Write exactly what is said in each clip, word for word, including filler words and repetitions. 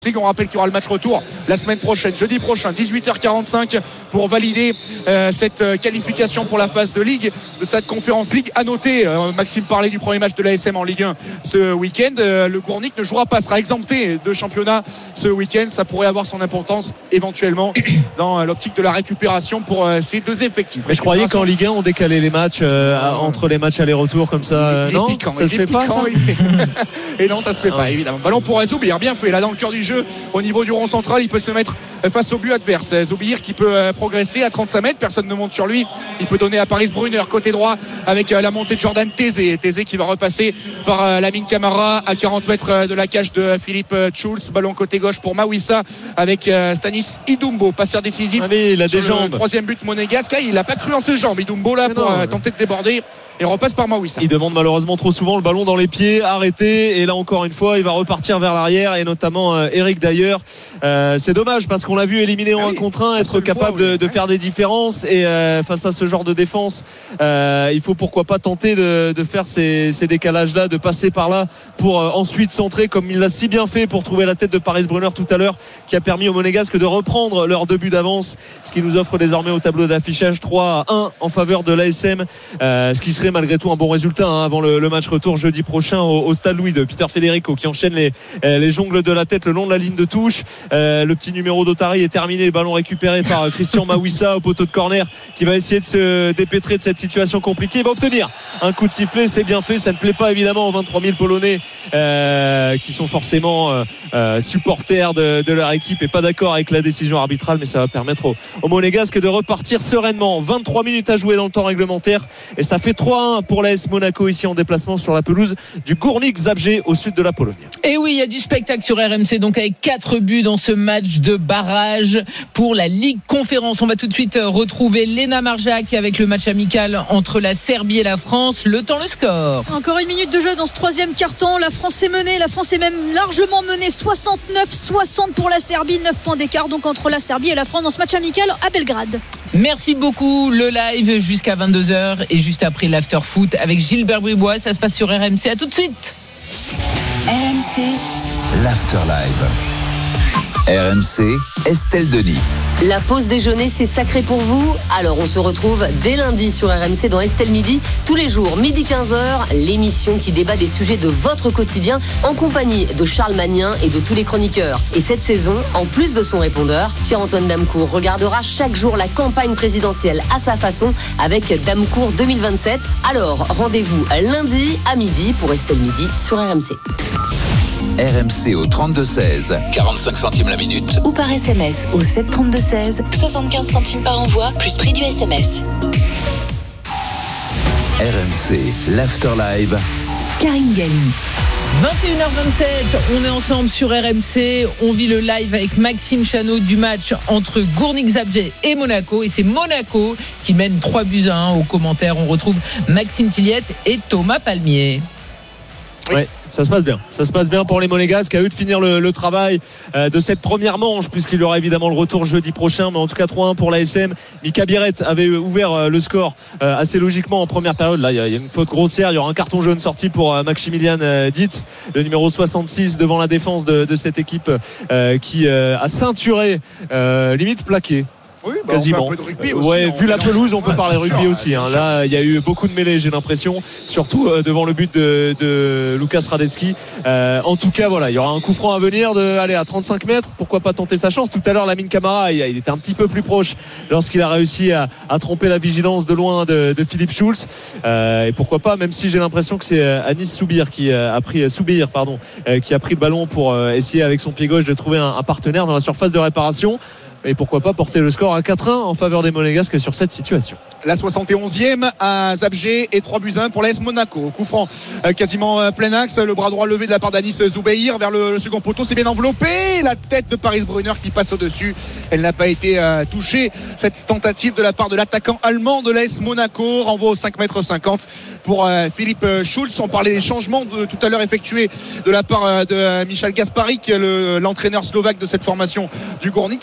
On rappelle qu'il y aura le match retour la semaine prochaine, jeudi prochain, dix-huit heures quarante-cinq, pour valider euh, cette euh, qualification pour la phase de Ligue, de cette conférence Ligue. À noter, euh, Maxime parlait du premier match de l'A S M en Ligue un ce week-end. Euh, le Gournik ne jouera pas, sera exempté de championnat ce week-end. Ça pourrait avoir son importance éventuellement dans euh, l'optique de la récupération pour euh, ces deux effectifs. Mais je croyais qu'en Ligue un on décalait les matchs euh, euh, entre les matchs aller-retour comme ça. Euh, non, piquant, ça se fait pas. Ça Et non, ça se fait ah. pas évidemment. Ballon pour Zoubir, bien fait là dans le cœur du jeu. Au niveau du rond central, il peut se mettre face au but adverse. Zoubir qui peut progresser à trente-cinq mètres, personne ne monte sur lui. Il peut donner à Paris Brunner côté droit avec la montée de Jordan Tézé. Tézé qui va repasser par Lamine Camara à quarante mètres de la cage de Philippe Schulz. Ballon côté gauche pour Mawissa avec Stanis Idumbo, passeur décisif. Allez, il a des jambes. Le troisième but monégasque. Il n'a pas cru en ses jambes, Idumbo là, mais pour non, tenter de déborder. Et on repasse par Mawissa. Il demande malheureusement trop souvent le ballon dans les pieds, arrêté. Et là encore une fois, il va repartir vers l'arrière, et notamment euh, Eric d'ailleurs. Euh, c'est dommage parce qu'on l'a vu éliminer en un contre un, être capable fois, oui. de, de faire des différences. Et euh, face à ce genre de défense, euh, il faut pourquoi pas tenter de, de faire ces, ces décalages-là, de passer par là pour euh, ensuite centrer comme il l'a si bien fait pour trouver la tête de Paris Brunner tout à l'heure, qui a permis aux Monégasques de reprendre leur deux buts d'avance, ce qui nous offre désormais au tableau d'affichage trois à un en faveur de l'A S M, euh, ce qui serait malgré tout un bon résultat hein, avant le, le match retour jeudi prochain au, au Stade Louis de Peter Federico, qui enchaîne les, les jongles de la tête le long de la ligne de touche. Euh, le petit numéro d'Otari est terminé, le ballon récupéré par Christian Mawissa au poteau de corner, qui va essayer de se dépêtrer de cette situation compliquée. Il va obtenir un coup de sifflet, c'est bien fait. Ça ne plaît pas évidemment aux vingt-trois mille Polonais euh, qui sont forcément euh, euh, supporters de, de leur équipe et pas d'accord avec la décision arbitrale, mais ça va permettre aux, aux Monégasques de repartir sereinement. vingt-trois minutes à jouer dans le temps réglementaire et ça fait trois à un pour l'A S Monaco ici en déplacement sur la pelouse du Gournik Zabrze au sud de la Pologne. Et oui, il y a du spectacle sur R M C, donc avec quatre buts dans ce match de barrage pour la Ligue Conférence. On va tout de suite retrouver Léna Marjac avec le match amical entre la Serbie et la France. Le temps, le score. Encore une minute de jeu dans ce troisième quart-temps. La France est menée, la France est même largement menée, soixante-neuf soixante pour la Serbie, neuf points d'écart donc entre la Serbie et la France dans ce match amical à Belgrade. Merci beaucoup. Le live jusqu'à vingt-deux heures et juste après l'after foot avec Gilbert Bribois. Ça se passe sur R M C. À tout de suite. R M C, l'after live. R M C, Estelle Denis. La pause déjeuner, c'est sacré pour vous. Alors on se retrouve dès lundi sur R M C dans Estelle Midi. Tous les jours, midi quinze heures, l'émission qui débat des sujets de votre quotidien en compagnie de Charles Magnin et de tous les chroniqueurs. Et cette saison, en plus de son répondeur, Pierre-Antoine Damecourt regardera chaque jour la campagne présidentielle à sa façon avec Damecourt deux mille vingt-sept. Alors rendez-vous lundi à midi pour Estelle Midi sur R M C. R M C au trente-deux seize, quarante-cinq centimes la minute. Ou par S M S au sept trente-deux seize, soixante-quinze centimes par envoi, plus prix du S M S. R M C, l'after live. Karine Galli. vingt et une heures vingt-sept, on est ensemble sur R M C. On vit le live avec Maxime Chanot du match entre Gournik Zabrze et Monaco. Et c'est Monaco qui mène trois buts à un. Aux commentaires, on retrouve Maxime Tilliette et Thomas Palmier. Oui. Ouais. Ça se passe bien, ça se passe bien pour les Monégasques, à eux de finir le, le travail euh, de cette première manche, puisqu'il y aura évidemment le retour jeudi prochain, mais en tout cas trois à un pour l'A S M. Mika Biret avait ouvert euh, le score euh, assez logiquement en première période. Là il y, y a une faute grossière, il y aura un carton jaune sorti pour euh, Maximilian euh, Dietz, le numéro soixante-six devant la défense de, de cette équipe euh, qui euh, a ceinturé, euh, limite plaqué. Oui, bah quasiment. On fait un peu de rugby aussi, ouais, hein, vu la pelouse, on peut ouais, parler rugby sûr, aussi. Hein. Ouais, Là, il y a eu beaucoup de mêlées, j'ai l'impression, surtout euh, devant le but de, de Lukas Radetzky. Euh, en tout cas, voilà, il y aura un coup franc à venir de aller à trente-cinq mètres. Pourquoi pas tenter sa chance? Tout à l'heure, Lamine Camara, il, il était un petit peu plus proche lorsqu'il a réussi à, à tromper la vigilance de loin de, de Philippe Schulz. Euh, et pourquoi pas, même si j'ai l'impression que c'est Anis Soubir qui a pris Soubir, pardon, euh, qui a pris le ballon pour euh, essayer avec son pied gauche de trouver un, un partenaire dans la surface de réparation. Et pourquoi pas porter le score à quatre un en faveur des Monégasques sur cette situation. La soixante et onzième à Zabrze et trois buts à un pour l'A S Monaco. Coup franc euh, quasiment euh, plein axe, le bras droit levé de la part d'Anis Zoubir vers le, le second poteau, c'est bien enveloppé, la tête de Paris Brunner qui passe au-dessus, elle n'a pas été euh, touchée, cette tentative de la part de l'attaquant allemand de l'A S Monaco. Renvoi au cinq mètres cinquante pour euh, Philippe Schulz. On parlait des changements de, tout à l'heure effectués de la part euh, de euh, Michal Gasparik, le, l'entraîneur slovaque de cette formation du Gournik, qui a deux Français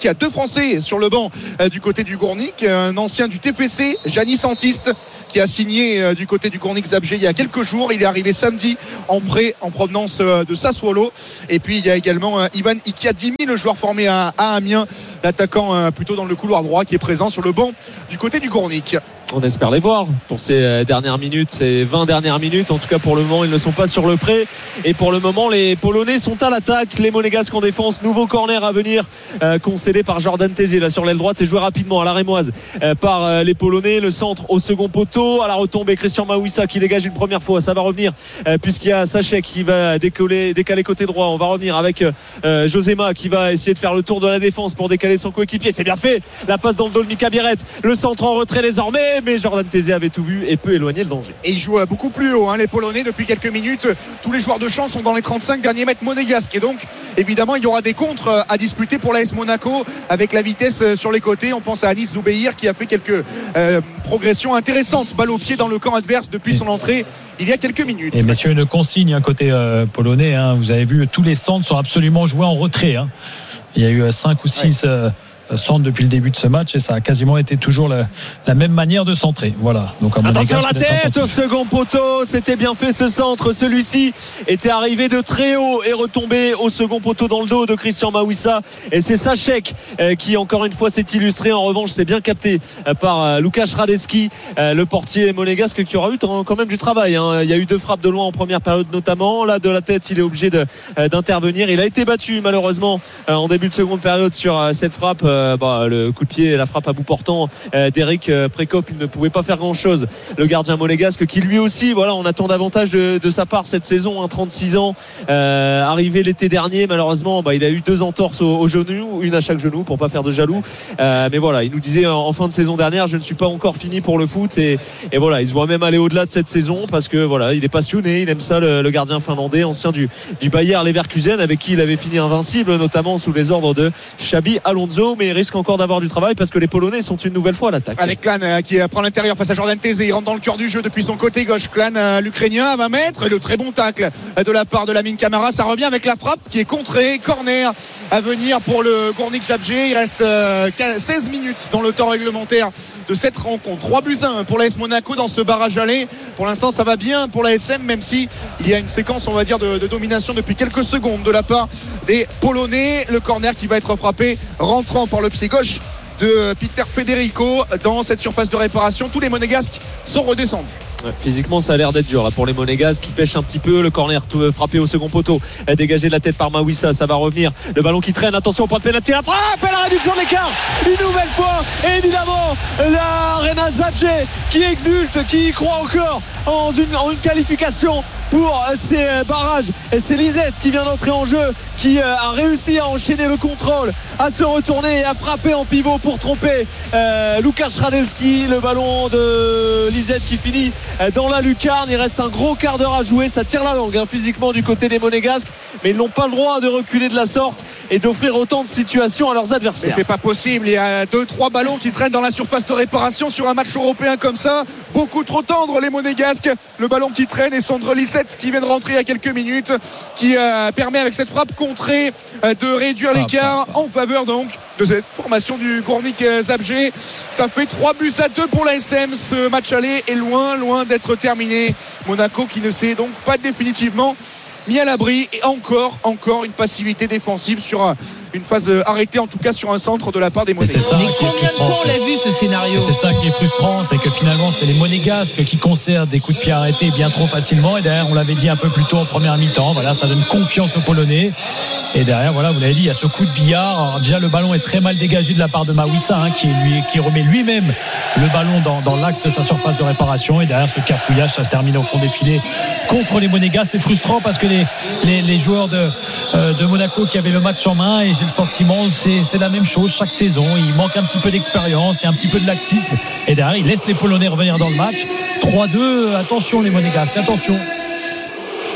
Français sur le banc euh, du côté du Gournik, un ancien du T P C, Gianni Santiste, qui a signé euh, du côté du Gournik Zabrze il y a quelques jours. Il est arrivé samedi en prêt en provenance euh, de Sassuolo. Et puis il y a également euh, Ivan Ikiadimi, le joueur formé à, à Amiens, l'attaquant euh, plutôt dans le couloir droit, qui est présent sur le banc du côté du Gournik. On espère les voir pour ces dernières minutes, ces vingt dernières minutes. En tout cas, pour le moment, ils ne sont pas sur le pré. Et pour le moment, les Polonais sont à l'attaque. Les Monégasques en défense. Nouveau corner à venir, euh, concédé par Jordan Tézé. Là, sur l'aile droite, c'est joué rapidement à la rémoise euh, par euh, les Polonais. Le centre au second poteau. À la retombée, Christian Mawissa qui dégage une première fois. Ça va revenir euh, puisqu'il y a Sachek qui va décoller, décaler côté droit. On va revenir avec euh, Josema qui va essayer de faire le tour de la défense pour décaler son coéquipier. C'est bien fait. La passe dans le dos de Mika Biret. Le centre en retrait désormais. Mais Jordan Tézé avait tout vu et peut éloigner le danger. Et ils jouent beaucoup plus haut, hein, les Polonais, depuis quelques minutes. Tous les joueurs de champ sont dans les trente-cinq derniers mètres monégasques. Et donc, évidemment, il y aura des contres à disputer pour l'A S Monaco avec la vitesse sur les côtés. On pense à Anis Zoubeir qui a fait quelques euh, progressions intéressantes. Balle au pied dans le camp adverse depuis son entrée il y a quelques minutes. Et messieurs, une consigne hein, côté euh, polonais. Hein, vous avez vu, tous les centres sont absolument joués en retrait. Hein. Il y a eu cinq ou six... Ouais. Euh, centre depuis le début de ce match et ça a quasiment été toujours la, la même manière de centrer. Voilà. Donc à attention la tête au second poteau, c'était bien fait ce centre. Celui-ci était arrivé de très haut et retombé au second poteau dans le dos de Christian Mawissa. Et c'est Sachek euh, qui encore une fois s'est illustré. En revanche, c'est bien capté euh, par euh, Łukasz Radetzky, euh, le portier monégasque qui aura eu quand même du travail. Hein. Il y a eu deux frappes de loin en première période notamment. Là de la tête, il est obligé de, euh, d'intervenir. Il a été battu malheureusement euh, en début de seconde période sur euh, cette frappe. Euh, Bah, le coup de pied, la frappe à bout portant euh, d'Eric euh, Prekop, il ne pouvait pas faire grand chose, le gardien monégasque qui lui aussi, voilà, on attend davantage de, de sa part cette saison, hein, trente-six ans, euh, arrivé l'été dernier, malheureusement bah, il a eu deux entorses au, au genou, une à chaque genou pour pas faire de jaloux, euh, mais voilà, il nous disait en, en fin de saison dernière, je ne suis pas encore fini pour le foot, et, et voilà, il se voit même aller au-delà de cette saison parce que voilà, il est passionné, il aime ça, le, le gardien finlandais, ancien du, du Bayer Leverkusen, avec qui il avait fini invincible, notamment sous les ordres de Xabi Alonso, mais il risque encore d'avoir du travail parce que les Polonais sont une nouvelle fois à l'attaque. Avec Klan euh, qui prend l'intérieur face à Jordan Tézé, il rentre dans le cœur du jeu depuis son côté gauche. Klan, euh, l'Ukrainien à vingt mètres, et le très bon tacle de la part de Lamine Camara. Ça revient avec la frappe qui est contrée, corner à venir pour le Gournik Zabrze. Il reste euh, seize minutes dans le temps réglementaire de cette rencontre. trois buts à un pour l'A S Monaco dans ce barrage aller. Pour l'instant ça va bien pour l'A S M, même si il y a une séquence on va dire de, de domination depuis quelques secondes de la part des Polonais. Le corner qui va être frappé rentrant par le pied gauche de Peter Federico dans cette surface de réparation. Tous les Monégasques sont redescendus. Ouais, physiquement ça a l'air d'être dur là, pour les Monégasques qui pêchent un petit peu. Le corner tout, frappé au second poteau, dégagé de la tête par Mawissa, ça va revenir, le ballon qui traîne, attention au point de pénalty, la frappe et la réduction de l'écart une nouvelle fois, et évidemment la Arena Zabrze qui exulte, qui y croit encore en une, en une qualification pour ces barrages. Et c'est Lisette qui vient d'entrer en jeu, qui a réussi à enchaîner le contrôle, à se retourner et à frapper en pivot pour tromper euh, Łukasz Radetzky. Le ballon de Lisette qui finit dans la lucarne. Il reste un gros quart d'heure à jouer, ça tire la langue hein, physiquement du côté des Monégasques, mais ils n'ont pas le droit de reculer de la sorte et d'offrir autant de situations à leurs adversaires. Mais c'est pas possible, il y a deux trois ballons qui traînent dans la surface de réparation sur un match européen comme ça, beaucoup trop tendre les Monégasques. Le ballon qui traîne et Sondre Lisette qui vient de rentrer il y a quelques minutes, qui euh, permet avec cette frappe contrée euh, de réduire l'écart en faveur donc de cette formation du Gournik Zabrze. Ça fait trois buts à deux pour l'A S M. Ce match aller est loin loin d'être terminé. Monaco qui ne s'est donc pas définitivement mis à l'abri, et encore encore une passivité défensive sur un une phase arrêtée, en tout cas sur un centre de la part des Monégasques. Mais combien de fois on l'a vu ce scénario? C'est ça qui est frustrant, c'est que finalement c'est les Monégasques qui conservent des coups de pied arrêtés bien trop facilement, et derrière on l'avait dit un peu plus tôt en première mi-temps, voilà, ça donne confiance aux Polonais, et derrière voilà, vous l'avez dit, il y a ce coup de billard. Alors, déjà le ballon est très mal dégagé de la part de Mawissa hein, qui, lui, qui remet lui-même le ballon dans, dans l'axe de sa surface de réparation, et derrière ce cafouillage, ça se termine au fond des filets contre les Monégasques. C'est frustrant parce que les, les, les joueurs de, euh, de Monaco qui avaient le match en main, et j'ai le sentiment c'est, c'est la même chose chaque saison, il manque un petit peu d'expérience, il y a un petit peu de laxisme, et derrière il laisse les Polonais revenir dans le match. Trois deux, attention les Monégasques, attention.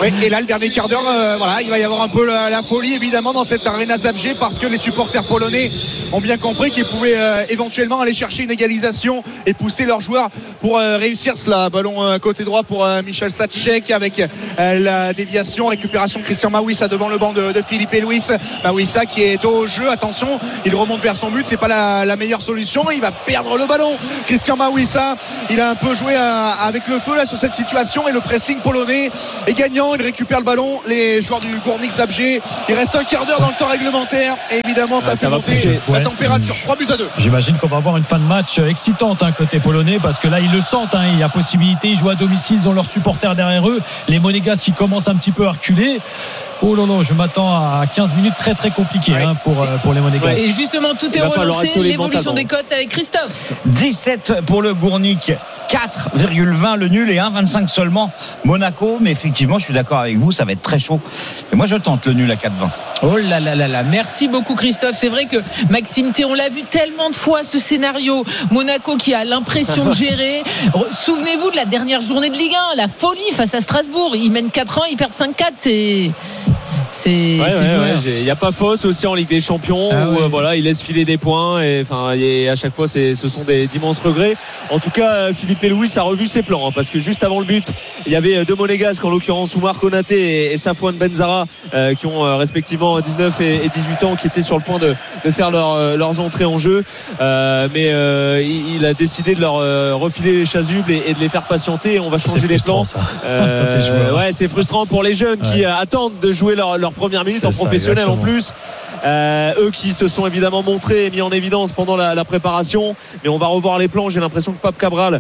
Oui, et là le dernier quart d'heure, euh, voilà, il va y avoir un peu la, la folie évidemment dans cette Arena Zabrze parce que les supporters polonais ont bien compris qu'ils pouvaient euh, éventuellement aller chercher une égalisation et pousser leurs joueurs pour euh, réussir cela. Ballon euh, côté droit pour euh, Michal Sacek avec euh, la déviation, récupération de Christian Mawissa devant le banc de, de Philippe Luis. Mawissa qui est dos au jeu, attention, il remonte vers son but, c'est pas la, la meilleure solution, il va perdre le ballon. Christian Mawissa, il a un peu joué euh, avec le feu là sur cette situation et le pressing polonais est gagnant, il récupère le ballon, les joueurs du Górnik Zabrze. Il reste un quart d'heure dans le temps réglementaire et évidemment ça ah, fait monter pousser. la ouais. température. trois buts à deux. J'imagine qu'on va avoir une fin de match excitante hein, côté polonais parce que là ils le sentent, hein, il y a possibilité, ils jouent à domicile, ils ont leurs supporters derrière eux, les Monégasques qui commencent un petit peu à reculer. Oh non non, je m'attends à quinze minutes très très compliquées ouais. hein, pour, pour les Monégasques. Et justement tout est relancé, l'évolution des cotes avec Christophe. dix-sept pour le Górnik, quatre virgule vingt le nul et un virgule vingt-cinq seulement Monaco. Mais effectivement, je suis d'accord avec vous, ça va être très chaud. Et moi, je tente le nul à quatre virgule vingt. Oh là là là là, merci beaucoup Christophe. C'est vrai que Maxime Thé, on l'a vu tellement de fois ce scénario. Monaco qui a l'impression de gérer. Souvenez-vous de la dernière journée de Ligue un, la folie face à Strasbourg. Ils mènent quatre un, ils perdent cinq quatre. C'est... C'est, ouais, c'est ouais, ouais, il n'y a pas fausse aussi en Ligue des Champions ah, où ouais. euh, voilà, il laisse filer des points et, enfin, et à chaque fois c'est, ce sont des d'immenses regrets. En tout cas, Philippe Luis a revu ses plans hein, parce que juste avant le but il y avait deux Monégasques en l'occurrence Oumar Konaté et, et Safwan Benzara euh, qui ont euh, respectivement dix-neuf et, et dix-huit ans qui étaient sur le point de, de faire leur, euh, leurs entrées en jeu euh, mais euh, il, il a décidé de leur euh, refiler les chasubles et, et de les faire patienter. On va ça, changer les plans euh, ouais, c'est frustrant pour les jeunes ouais. qui euh, attendent de jouer leur leur première minute c'est en professionnel ça, en plus euh, eux qui se sont évidemment montrés et mis en évidence pendant la, la préparation, mais on va revoir les plans. J'ai l'impression que Pape Cabral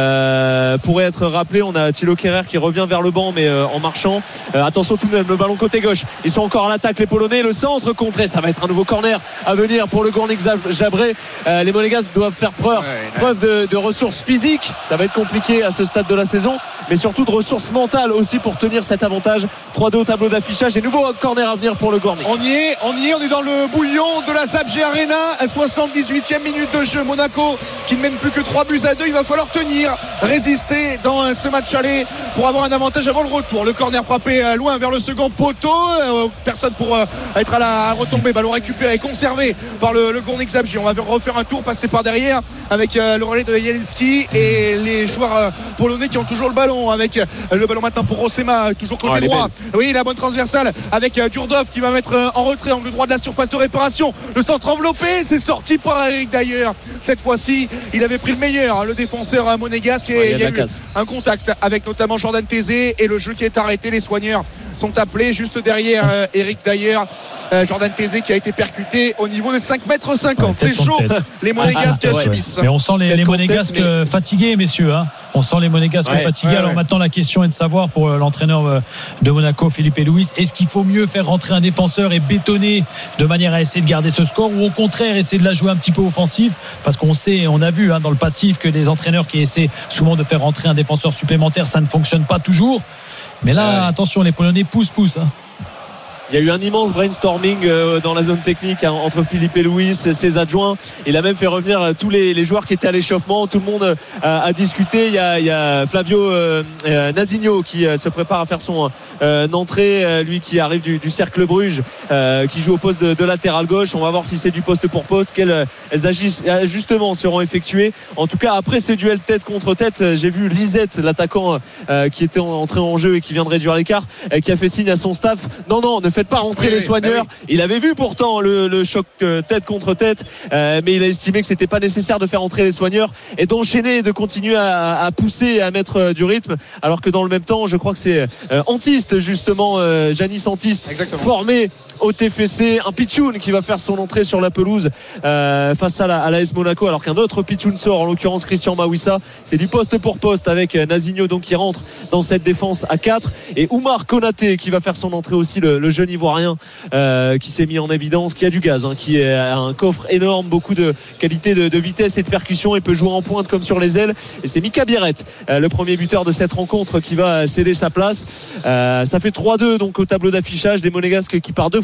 euh, pourrait être rappelé. On a Thilo Kehrer qui revient vers le banc mais euh, en marchant euh, attention tout de même, le ballon côté gauche, ils sont encore à l'attaque les Polonais, le centre contré, ça va être un nouveau corner à venir pour le Górnik Zabrze. euh, les Monégasques doivent faire preuve, ouais, preuve de, de ressources physiques, ça va être compliqué à ce stade de la saison, mais surtout de ressources mentales aussi pour tenir cet avantage. Trois deux au tableau d'affichage et nouveau corner à venir pour le Górnik. On y est, on y est, on est dans le bouillon de la Zabrze Arena à soixante-dix-huitième minute de jeu. Monaco qui ne mène plus que trois buts à deux. Il va falloir tenir, résister dans ce match aller pour avoir un avantage avant le retour. Le corner frappé loin vers le second poteau, personne pour être à la retombée. Ballon récupéré et conservé par le, le Górnik Zabrze. On va refaire un tour, passer par derrière avec le relais de Jelinski et les joueurs polonais qui ont toujours le ballon, avec le ballon maintenant pour Rossema, toujours côté oh, droit. Oui, la bonne transversale avec Durdov qui va mettre en retrait, angle droit de la surface de réparation. Le centre enveloppé, c'est sorti par Eric d'ailleurs. Cette fois-ci, il avait pris le meilleur, le défenseur monégasque, et ouais, il y a, il y a eu un contact avec notamment Jordan Tézé et le jeu qui est arrêté. Les soigneurs sont appelés juste derrière euh, Eric d'ailleurs. Euh, Jordan Tézé qui a été percuté au niveau des cinq mètres cinquante. Ouais, c'est chaud, les Monégasques ah, ah, ouais, subissent. Ouais. Mais on sent les, les Monégasques tête, mais... fatigués, messieurs. Hein. On sent les Monégasques ouais, fatigués. Ouais, Alors ouais. maintenant, la question est de savoir pour l'entraîneur de Monaco, Philippe Luis, est-ce qu'il faut mieux faire rentrer un défenseur et bétonner de manière à essayer de garder ce score, ou au contraire essayer de la jouer un petit peu offensive, parce qu'on sait, on a vu hein, dans le passif que les entraîneurs qui essaient souvent de faire rentrer un défenseur supplémentaire, ça ne fonctionne pas toujours. Mais là, ouais. attention, les Polonais poussent, poussent. Hein. Il y a eu un immense brainstorming euh, dans la zone technique hein, entre Philippe Luis, ses adjoints. Il a même fait revenir euh, tous les, les joueurs qui étaient à l'échauffement. Tout le monde euh, a discuté. Il y a, il y a Flavio euh, euh, Nazinho qui euh, se prépare à faire son euh, entrée. Euh, lui qui arrive du, du Cercle Bruges, euh, qui joue au poste de, de latéral gauche. On va voir si c'est du poste pour poste. Quels euh, ajustements seront effectués. En tout cas, après ce duel tête contre tête, j'ai vu Lisette, l'attaquant euh, qui était entré en jeu et qui vient de réduire l'écart, euh, qui a fait signe à son staff. Non, non, ne faites pas rentrer oui, les soigneurs. Oui. Il avait vu pourtant le, le choc tête contre tête, euh, mais il a estimé que c'était pas nécessaire de faire entrer les soigneurs et d'enchaîner, de continuer à, à pousser et à mettre euh, du rythme, alors que dans le même temps je crois que c'est euh, Antiste justement, euh, Janis Antiste, Exactement. formé au T F C, un Pichoun qui va faire son entrée sur la pelouse euh, face à la, à l'A S Monaco, alors qu'un autre Pichoun sort, en l'occurrence Christian Mawissa. C'est du poste pour poste avec Nazinho donc qui rentre dans cette défense à quatre, et Oumar Konaté qui va faire son entrée aussi, le, le jeune ivoirien euh, qui s'est mis en évidence, qui a du gaz hein, qui a un coffre énorme, beaucoup de qualité de, de vitesse et de percussion, et peut jouer en pointe comme sur les ailes, et c'est Mika Biret euh, le premier buteur de cette rencontre qui va céder sa place. euh, ça fait trois deux donc au tableau d'affichage, des Monégasques qui par deux fois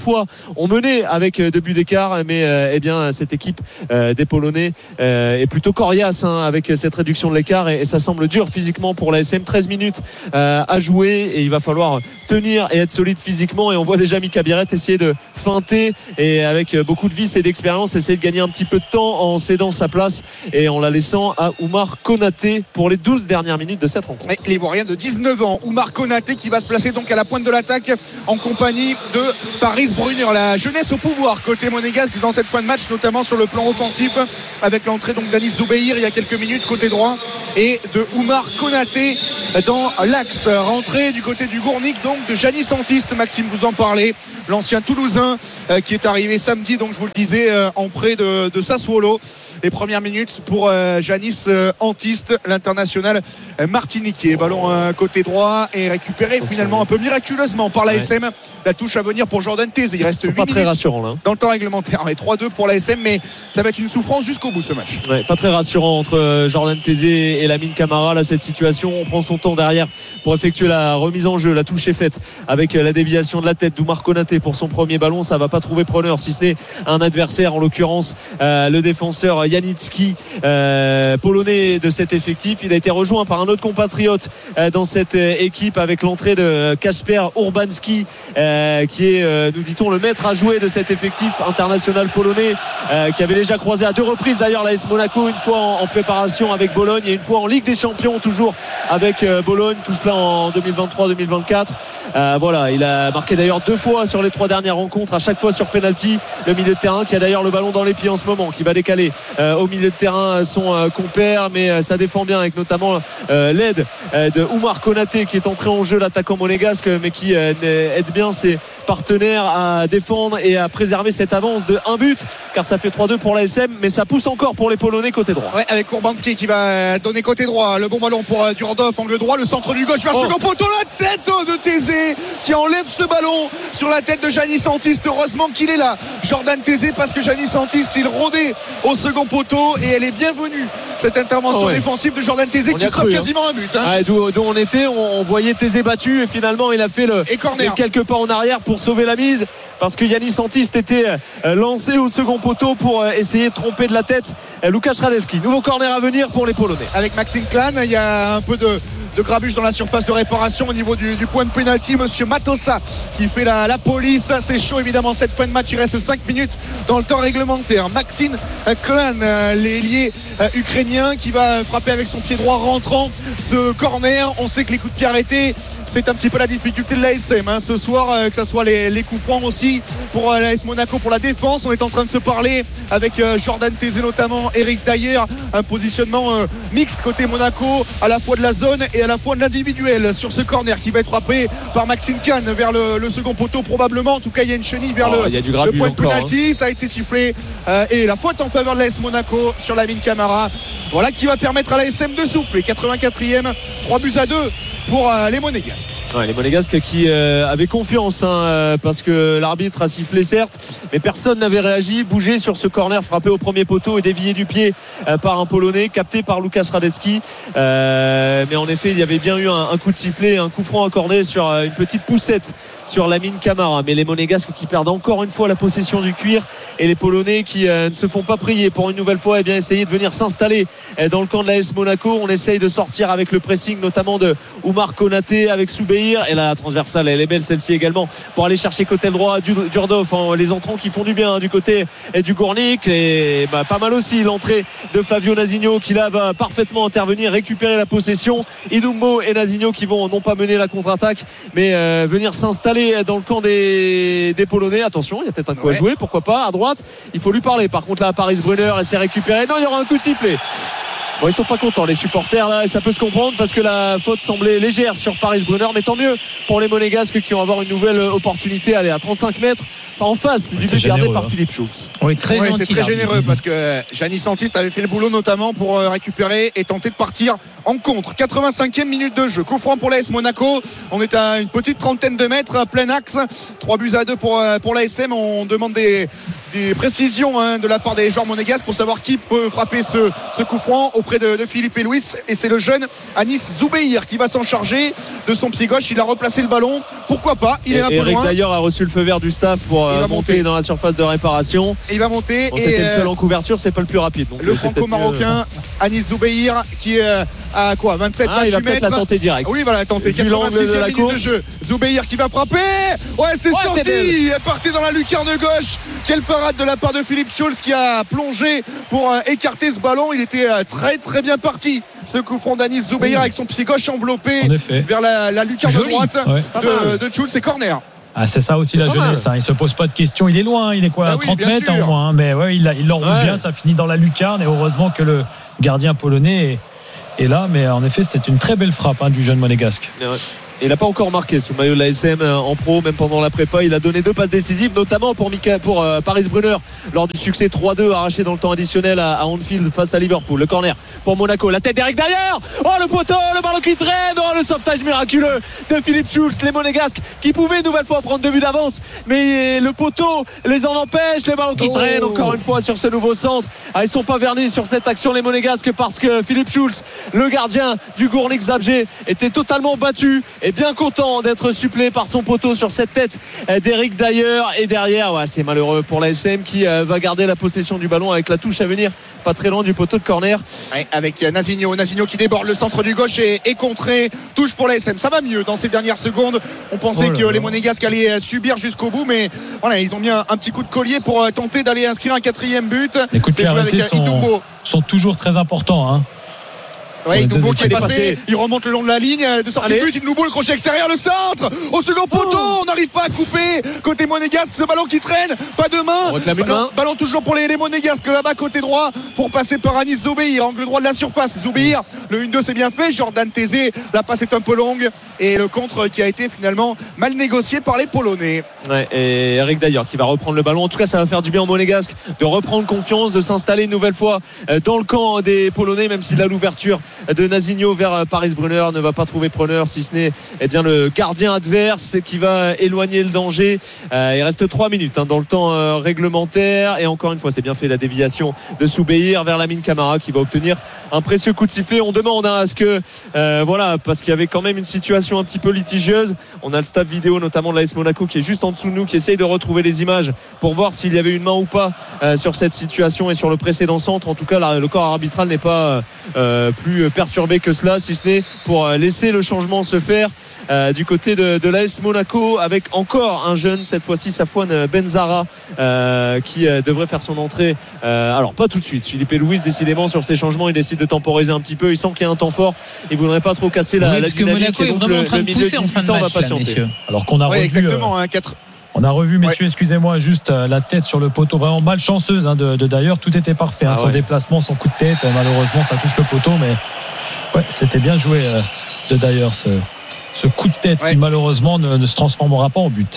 fois ont mené avec deux buts d'écart, mais euh, eh bien cette équipe euh, des Polonais euh, est plutôt coriace hein, avec cette réduction de l'écart et, et ça semble dur physiquement pour l'A S M. treize minutes euh, à jouer et il va falloir tenir et être solide physiquement et on voit déjà Mika Biret essayer de feinter et avec beaucoup de vice et d'expérience essayer de gagner un petit peu de temps en cédant sa place et en la laissant à Oumar Konaté pour les douze dernières minutes de cette rencontre. Et l'Ivoirien de dix-neuf ans, Oumar Konaté, qui va se placer donc à la pointe de l'attaque en compagnie de Paris Brunner. La jeunesse au pouvoir côté monégasque dans cette fin de match, notamment sur le plan offensif avec l'entrée donc d'Anis Zoubeir il y a quelques minutes côté droit et de Oumar Konaté dans l'axe. Rentrée du côté du Gournik donc de Janis Antiste, Maxime vous en parlez, l'ancien Toulousain euh, qui est arrivé samedi donc je vous le disais euh, en prêt de, de Sassuolo. Les premières minutes pour euh, Janis euh, Antiste, l'international euh, martiniquais. Ballon euh, côté droit et récupéré finalement un peu miraculeusement par l'A S M. Ouais. La touche à venir pour Jordan Thésée. Il reste huit pas minutes très rassurant, là. dans le temps réglementaire. Mais trois deux pour l'A S M, mais ça va être une souffrance jusqu'au bout ce match. Ouais, pas très rassurant entre Jordan Thésée et Lamine Camara. Là, cette situation, on prend son temps derrière pour effectuer la remise en jeu. La touche est faite avec la déviation de la tête d'Oumar Konaté pour son premier ballon. Ça va pas trouver preneur, si ce n'est un adversaire, en l'occurrence euh, le défenseur Janicki, euh, polonais de cet effectif. Il a été rejoint par un autre compatriote euh, dans cette euh, équipe avec l'entrée de Kasper Urbanski, euh, qui est, euh, nous dit-on, le maître à jouer de cet effectif international polonais, euh, qui avait déjà croisé à deux reprises d'ailleurs l'A S Monaco, une fois en, en préparation avec Bologne et une fois en Ligue des Champions, toujours avec euh, Bologne, tout cela en deux mille vingt-trois deux mille vingt-quatre. Euh, voilà, il a marqué d'ailleurs deux fois sur les trois dernières rencontres, à chaque fois sur penalty. Le milieu de terrain qui a d'ailleurs le ballon dans les pieds en ce moment, qui va décaler euh, au milieu de terrain son euh, compère, mais euh, ça défend bien avec notamment euh, l'aide euh, de Oumar Konaté qui est entré en jeu, l'attaquant monégasque, mais qui euh, aide bien ses partenaires à défendre et à préserver cette avance de un but, car ça fait trois deux pour l'A S M, mais ça pousse encore pour les Polonais côté droit. Ouais, avec Urbanski qui va donner côté droit, le bon ballon pour euh, Durdov, angle droit, le centre du gauche vers oh. second poteau, la tête de Thésée qui enlève ce ballon sur la tête de Janis Antiste. Heureusement qu'il est là, Jordan Thésée, parce que Janis Antiste il rôdait au second poteau et elle est bienvenue, cette intervention oh ouais. défensive de Jordan Thésée qui sauve quasiment hein. un but hein. Ouais, d'où, d'où on était, on, on voyait Thésée battu et finalement il a fait le, les quelques pas en arrière pour sauver la mise, parce que Janis Antiste était lancé au second poteau pour essayer de tromper de la tête Łukasz Radetzky. Nouveau corner à venir pour les Polonais. Avec Maxime Klan, il y a un peu de de grabuge dans la surface de réparation au niveau du, du point de pénalty. Monsieur Matossa qui fait la, la police. C'est chaud évidemment cette fin de match. Il reste cinq minutes dans le temps réglementaire. Maxime Klan, l'ailier ukrainien, qui va frapper avec son pied droit rentrant ce corner. On sait que les coups de pied arrêtés, c'est un petit peu la difficulté de l'A S M hein, ce soir, euh, que ce soit les, les coups francs aussi pour euh, l'A S Monaco pour la défense. On est en train de se parler avec euh, Jordan Thésée notamment, Eric Dyer, un positionnement euh, mixte côté Monaco, à la fois de la zone et à la fois de l'individuel sur ce corner qui va être frappé par Maxime Kahn vers le, le second poteau probablement. En tout cas il y a une chenille vers oh, le, le point de penalty hein. Ça a été sifflé euh, et la faute en faveur de l'A S Monaco sur Lamine Camara, voilà, qui va permettre à l'A S M de souffler. Quatre-vingt-quatrième, trois buts à deux pour euh, les Monégasques. Ouais, les Monégasques qui euh, avaient confiance hein, euh, parce que l'arbitre a sifflé certes, mais personne n'avait réagi, bougé sur ce corner frappé au premier poteau et dévié du pied euh, par un Polonais, capté par Łukasz Radetzky. Euh, mais en effet, il y avait bien eu un, un coup de sifflet, un coup franc accordé sur euh, une petite poussette sur Lamine Camara. Mais les Monégasques qui perdent encore une fois la possession du cuir et les Polonais qui euh, ne se font pas prier pour une nouvelle fois et eh bien essayer de venir s'installer euh, dans le camp de l'A S Monaco. On essaye de sortir avec le pressing notamment de Oumar Konaté avec Zoubeir, et la transversale elle est belle celle-ci également pour aller chercher côté droit Durdov, hein, les entrants qui font du bien hein, du côté et du Gournik, et bah, pas mal aussi l'entrée de Flavio Nazinho qui là va parfaitement intervenir, récupérer la possession. Idumbo et Nazinho qui vont non pas mener la contre-attaque mais euh, venir s'installer dans le camp des, des Polonais. Attention, il y a peut-être un coup ouais. à jouer, pourquoi pas à droite, il faut lui parler. Par contre là Paris Brunner et c'est récupéré, non il y aura un coup de sifflet. Bon, ils sont pas contents les supporters là, et ça peut se comprendre parce que la faute semblait légère sur Paris Brunner, mais tant mieux pour les Monégasques qui vont avoir une nouvelle opportunité. Aller à trente-cinq mètres en face du but gardé par Philippe Schultz. Oui, très oui, c'est très généreux parce que Janis Antiste avait fait le boulot notamment pour récupérer et tenter de partir en contre. quatre-vingt-cinquième minute de jeu, coup franc pour l'A S Monaco. On est à une petite trentaine de mètres, plein axe, trois buts à deux pour, pour l'A S M. On demande des, des précisions hein, de la part des joueurs monégasques pour savoir qui peut frapper ce, ce coup franc auprès de, de Philippe et Louis, et c'est le jeune Anis Zoubeir qui va s'en charger de son pied gauche. Il a replacé le ballon pourquoi pas, il est un peu Eric loin. d'ailleurs a reçu le feu vert du staff pour euh, monter, monter dans la surface de réparation. Et il va monter. Bon, et c'était euh, le seul en couverture, c'est pas le plus rapide. Donc le franco-marocain Anis Zoubeir qui est à quoi vingt-sept ah, vingt-huit il va mètres. peut-être la tenter direct. Oui, voilà, tenter. quatre-vingt-sixième minute course. de jeu. Zoubeir qui va frapper. Ouais, c'est ouais, sorti. Il est parti dans la lucarne gauche. Quelle parade de la part de Philippe Schulz qui a plongé pour euh, écarter ce ballon. Il était euh, très très bien parti. Ce coup franc d'Anis Zoubeir oui. avec son pied gauche enveloppé vers la, la lucarne Joli. droite ouais. de, de Schulz. C'est corner. Ah, c'est ça aussi c'est la jeunesse, hein. Il se pose pas de questions, il est loin, il est quoi, bah oui, trente mètres au moins, hein. Mais ouais, il, il l'enroule ouais. bien, ça finit dans la lucarne et heureusement que le gardien polonais est, est là, mais en effet c'était une très belle frappe hein, du jeune monégasque. Ouais. Il n'a pas encore marqué sous maillot de la S M en pro, même pendant la prépa. Il a donné deux passes décisives, notamment pour, Mika, pour euh, Paris Brunner lors du succès trois deux arraché dans le temps additionnel à, à Anfield face à Liverpool. Le corner pour Monaco, la tête d'Eric derrière. Oh le poteau, le ballon qui traîne. Oh le sauvetage miraculeux de Philippe Schulz. Les Monégasques qui pouvaient une nouvelle fois prendre deux buts d'avance, mais le poteau les en empêche. Le ballon qui oh. traîne encore une fois sur ce nouveau centre. Ah, ils sont pas vernis sur cette action les Monégasques parce que Philippe Schulz, le gardien du Górnik Zabrze, était totalement battu et bien content d'être supplé par son poteau sur cette tête d'Eric d'ailleurs. Et derrière ouais, c'est malheureux pour la S M qui euh, va garder la possession du ballon avec la touche à venir pas très loin du poteau de corner ouais, avec Nazinho Nazinho qui déborde le centre du gauche et, et contré. Touche pour la S M, ça va mieux dans ces dernières secondes. On pensait oh que là. les Monégasques allaient subir jusqu'au bout, mais voilà, ils ont mis un, un petit coup de collier pour tenter d'aller inscrire un quatrième but. Les coups de pied arrêtés sont, sont toujours très importants hein. Ouais, Idoubo qui est passé, passé, il remonte le long de la ligne de sortie de but. Idoubo, le crochet extérieur, le centre au second poteau. Oh. On n'arrive pas à couper côté monégasque. Ce ballon qui traîne, pas de main. Ballon, ballon toujours pour les, les monégasques là-bas côté droit pour passer par Anis Zoubeir, angle droit de la surface. Zoubeir, le un deux c'est bien fait. Jordan Tézé, la passe est un peu longue et le contre qui a été finalement mal négocié par les Polonais. Ouais, et Eric d'ailleurs qui va reprendre le ballon. En tout cas, ça va faire du bien aux monégasques de reprendre confiance, de s'installer une nouvelle fois dans le camp des Polonais, même si là l'ouverture de Nazinho vers Paris Brunner ne va pas trouver preneur, si ce n'est eh bien, le gardien adverse qui va éloigner le danger. Euh, il reste trois minutes hein, dans le temps euh, réglementaire et encore une fois c'est bien fait la déviation de Zoubeir vers Lamine Camara qui va obtenir un précieux coup de sifflet. On demande hein, à ce que euh, voilà, parce qu'il y avait quand même une situation un petit peu litigieuse. On a le staff vidéo notamment de l'A S Monaco qui est juste en dessous de nous, qui essaye de retrouver les images pour voir s'il y avait une main ou pas euh, sur cette situation et sur le précédent centre. En tout cas la, le corps arbitral n'est pas euh, plus perturbé que cela, si ce n'est pour laisser le changement se faire euh, du côté de, de l'A S Monaco avec encore un jeune, cette fois-ci Safwan Benzara euh, qui euh, devrait faire son entrée euh, alors pas tout de suite. Philippe Louis décidément sur ces changements il décide de temporiser un petit peu, il sent qu'il y a un temps fort, il voudrait pas trop casser la, oui, la dynamique et donc le, le milieu de dix-huit ans va patienter là, alors qu'on a ouais, revu exactement, hein, quatre... On a revu, messieurs, ouais. excusez-moi, juste euh, la tête sur le poteau, vraiment malchanceuse hein, de, de d'ailleurs, tout était parfait, hein, ah son ouais. déplacement, son coup de tête, euh, malheureusement ça touche le poteau, mais ouais, c'était bien joué euh, de d'ailleurs ce, ce coup de tête ouais. qui malheureusement ne, ne se transformera pas en but.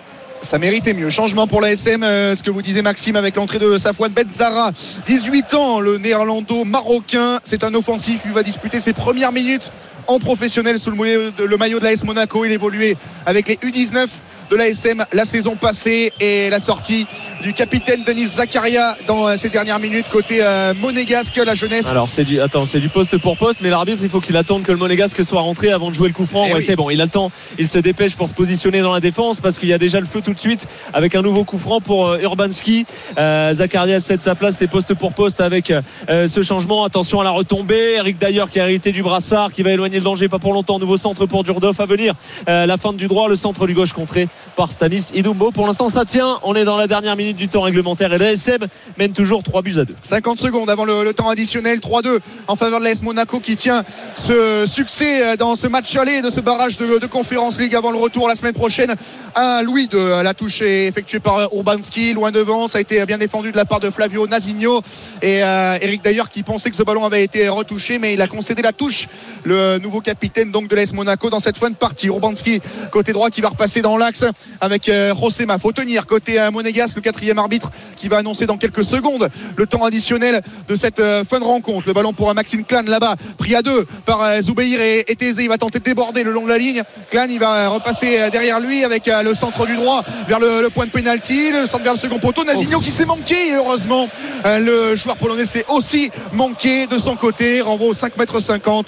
Ça méritait mieux. Changement pour la S M, euh, ce que vous disiez Maxime avec l'entrée de Safwan Benzara, dix-huit ans, le néerlando-marocain, c'est un offensif, il va disputer ses premières minutes en professionnel sous le maillot de, le maillot de l'A S Monaco. Il évoluait avec les U dix-neuf de l'A S M la saison passée et la sortie du capitaine Denis Zakaria dans ces dernières minutes côté euh, monégasque, la jeunesse. Alors c'est du attends c'est du poste pour poste, mais l'arbitre il faut qu'il attende que le monégasque soit rentré avant de jouer le coup franc. Ouais, oui. C'est bon, il a le temps, il se dépêche pour se positionner dans la défense parce qu'il y a déjà le feu tout de suite avec un nouveau coup franc pour euh, Urbanski. Euh, Zakaria cède sa place, c'est poste pour poste avec euh, ce changement. Attention à la retombée. Eric d'ailleurs qui a hérité du brassard, qui va éloigner le danger, pas pour longtemps. Nouveau centre pour Durdov à venir. Euh, la fin du droit, le centre du gauche contré par Stanis Idoubo. Pour l'instant ça tient, on est dans la dernière minute du temps réglementaire et l'A S M mène toujours trois buts à deux. cinquante secondes avant le, le temps additionnel, trois deux en faveur de l'A S Monaco qui tient ce succès dans ce match aller de ce barrage de, de Conference League avant le retour la semaine prochaine à Louis de la touche est effectuée par Urbanski loin devant, ça a été bien défendu de la part de Flavio Nazinho et euh, Eric d'ailleurs qui pensait que ce ballon avait été retouché mais il a concédé la touche, le nouveau capitaine donc de l'A S Monaco dans cette fin de partie. Urbanski côté droit qui va repasser dans l'axe avec euh, Rosema, faut tenir côté euh, monégasque, le quatrième arbitre qui va annoncer dans quelques secondes le temps additionnel de cette euh, fin de rencontre. Le ballon pour euh, Maxime Clan là-bas, pris à deux par euh, Zoubeir et, et Tézé, il va tenter de déborder le long de la ligne. Clan il va repasser euh, derrière lui avec euh, le centre du droit vers le, le point de pénalty, le centre vers le second poteau. Nazinho oh. qui s'est manqué et heureusement euh, le joueur polonais s'est aussi manqué de son côté, renvoi au cinq mètres cinquante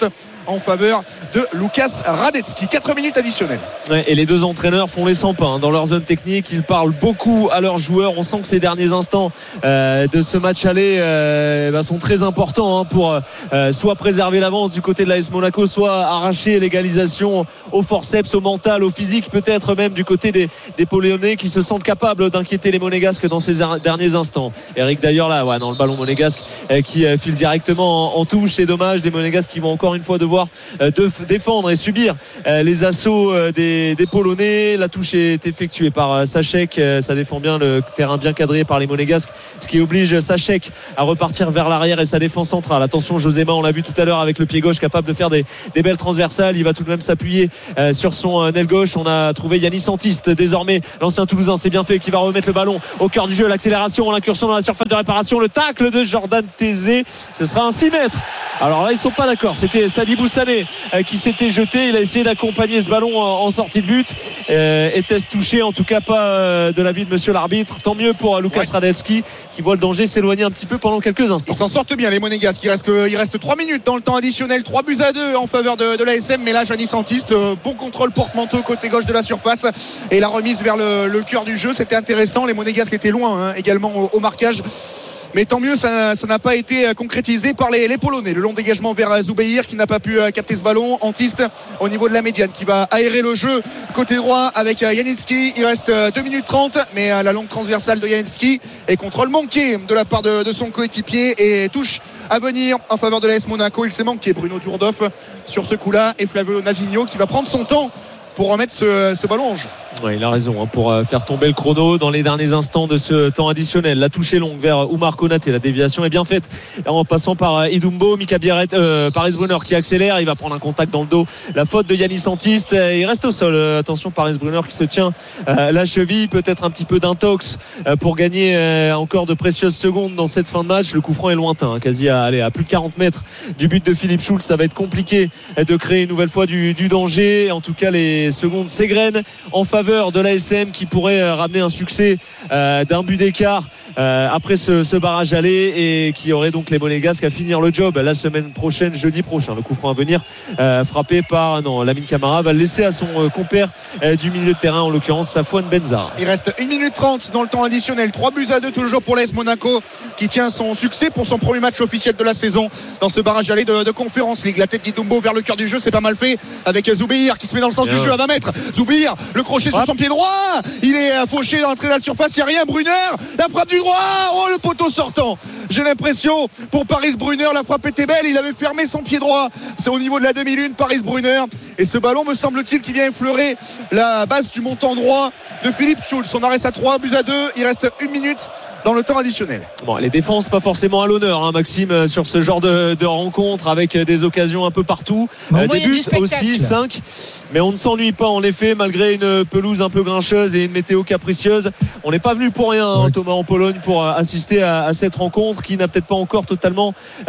en faveur de Lukas Radecki. quatre minutes additionnelles. Ouais, et les deux entraîneurs font les cent pas hein, dans leur zone technique. Ils parlent beaucoup à leurs joueurs. On sent que ces derniers instants euh, de ce match aller euh, bah, sont très importants hein, pour euh, soit préserver l'avance du côté de l'A S Monaco, soit arracher l'égalisation au forceps, au mental, au physique, peut-être même du côté des, des Polonais qui se sentent capables d'inquiéter les Monégasques dans ces derniers instants. Eric d'ailleurs là, ouais, dans le ballon monégasque euh, qui euh, file directement en, en touche. C'est dommage, des Monégasques qui vont encore une fois devoir euh, de, défendre et subir euh, les assauts euh, des, des Polonais. La touche est effectuée par euh, Sachek. Euh, ça défend bien le terrain bien cadré par les Monégasques, ce qui oblige Sachek à repartir vers l'arrière et sa défense centrale. Attention, Joséma, on l'a vu tout à l'heure avec le pied gauche, capable de faire des, des belles transversales. Il va tout de même s'appuyer euh, sur son euh, aile gauche. On a trouvé Yanis Antiste, désormais l'ancien Toulousain, c'est bien fait, qui va remettre le ballon au cœur du jeu. L'accélération, l'incursion dans la surface de réparation, le tacle de Jordan Tézé, ce sera un six mètres. Alors là ils sont pas d'accord, c'était Sadibou Sané euh, qui s'était jeté, il a essayé d'accompagner ce ballon en, en sortie de but. euh, était-ce touché? En tout cas pas euh, de l'avis de monsieur l'arbitre. Tant mieux pour euh, Lukas ouais. Radecki qui voit le danger s'éloigner un petit peu pendant quelques instants. Ils s'en sortent bien les Monégasques. Il reste, il reste trois minutes dans le temps additionnel, trois buts à deux en faveur de, de l'A S M. Mais là Yanis Antiste, euh, bon contrôle porte-manteau côté gauche de la surface et la remise vers le, le cœur du jeu, c'était intéressant. Les Monégasques étaient loin hein, également au, au marquage. Mais tant mieux, ça, ça n'a pas été concrétisé par les, les Polonais. Le long dégagement vers Zoubeir qui n'a pas pu capter ce ballon. Antiste au niveau de la médiane qui va aérer le jeu côté droit avec Janicki. Il reste deux minutes trente, mais la longue transversale de Janicki et contrôle manqué de la part de, de son coéquipier et touche à venir en faveur de l'A S Monaco. Il s'est manqué Bruno Durdorf sur ce coup-là et Flavio Nasigno qui va prendre son temps pour remettre ce, ce ballon en jeu. Ouais, il a raison hein, pour euh, faire tomber le chrono dans les derniers instants de ce temps additionnel. La touche est longue vers Oumar Konaté, la déviation est bien faite en passant par euh, Idumbo, Mika Biarret, euh, Paris Brunner qui accélère, il va prendre un contact dans le dos, la faute de Yanis Antiste, euh, il reste au sol. Euh, attention, Paris Brunner qui se tient euh, la cheville, peut-être un petit peu d'intox euh, pour gagner euh, encore de précieuses secondes dans cette fin de match. Le coup franc est lointain, hein, quasi à, allez, à plus de quarante mètres du but de Philippe Schulz. Ça va être compliqué euh, de créer une nouvelle fois du, du danger. En tout cas, les secondes s'égrènent en faveur de l'A S M qui pourrait ramener un succès euh, d'un but d'écart euh, après ce, ce barrage aller et qui aurait donc les Monégasques à finir le job la semaine prochaine, jeudi prochain. Le coup franc à venir euh, frappé par non, Lamine Camara va le laisser à son euh, compère euh, du milieu de terrain, en l'occurrence Safouane Benzar. Il reste une minute trente dans le temps additionnel, trois buts à deux toujours pour l'A S Monaco qui tient son succès pour son premier match officiel de la saison dans ce barrage aller de, de Conference League. La tête d'Idumbo vers le cœur du jeu, c'est pas mal fait avec Zoubeir qui se met dans le sens Bien. du jeu à vingt mètres. Zoubeir, le crochet Hop. sur son pied droit, il est fauché dans l'entrée de la surface, il n'y a rien. Brunner, la frappe du droit, oh le poteau sortant. J'ai l'impression pour Paris Brunner, la frappe était belle, il avait fermé son pied droit. C'est au niveau de la demi-lune, Paris Brunner. Et ce ballon, me semble-t-il, qui vient effleurer la base du montant droit de Philippe Schulz. On en reste à trois buts à deux, il reste une minute dans le temps additionnel. Bon, les défenses pas forcément à l'honneur, hein, Maxime, sur ce genre de, de rencontre avec des occasions un peu partout. Bon, euh, des buts aussi, cinq. Mais on ne s'ennuie pas en effet, malgré une pelouse un peu grincheuse et une météo capricieuse. On n'est pas venu pour rien, hein, Thomas, en Pologne pour assister à, à cette rencontre qui n'a peut-être pas encore totalement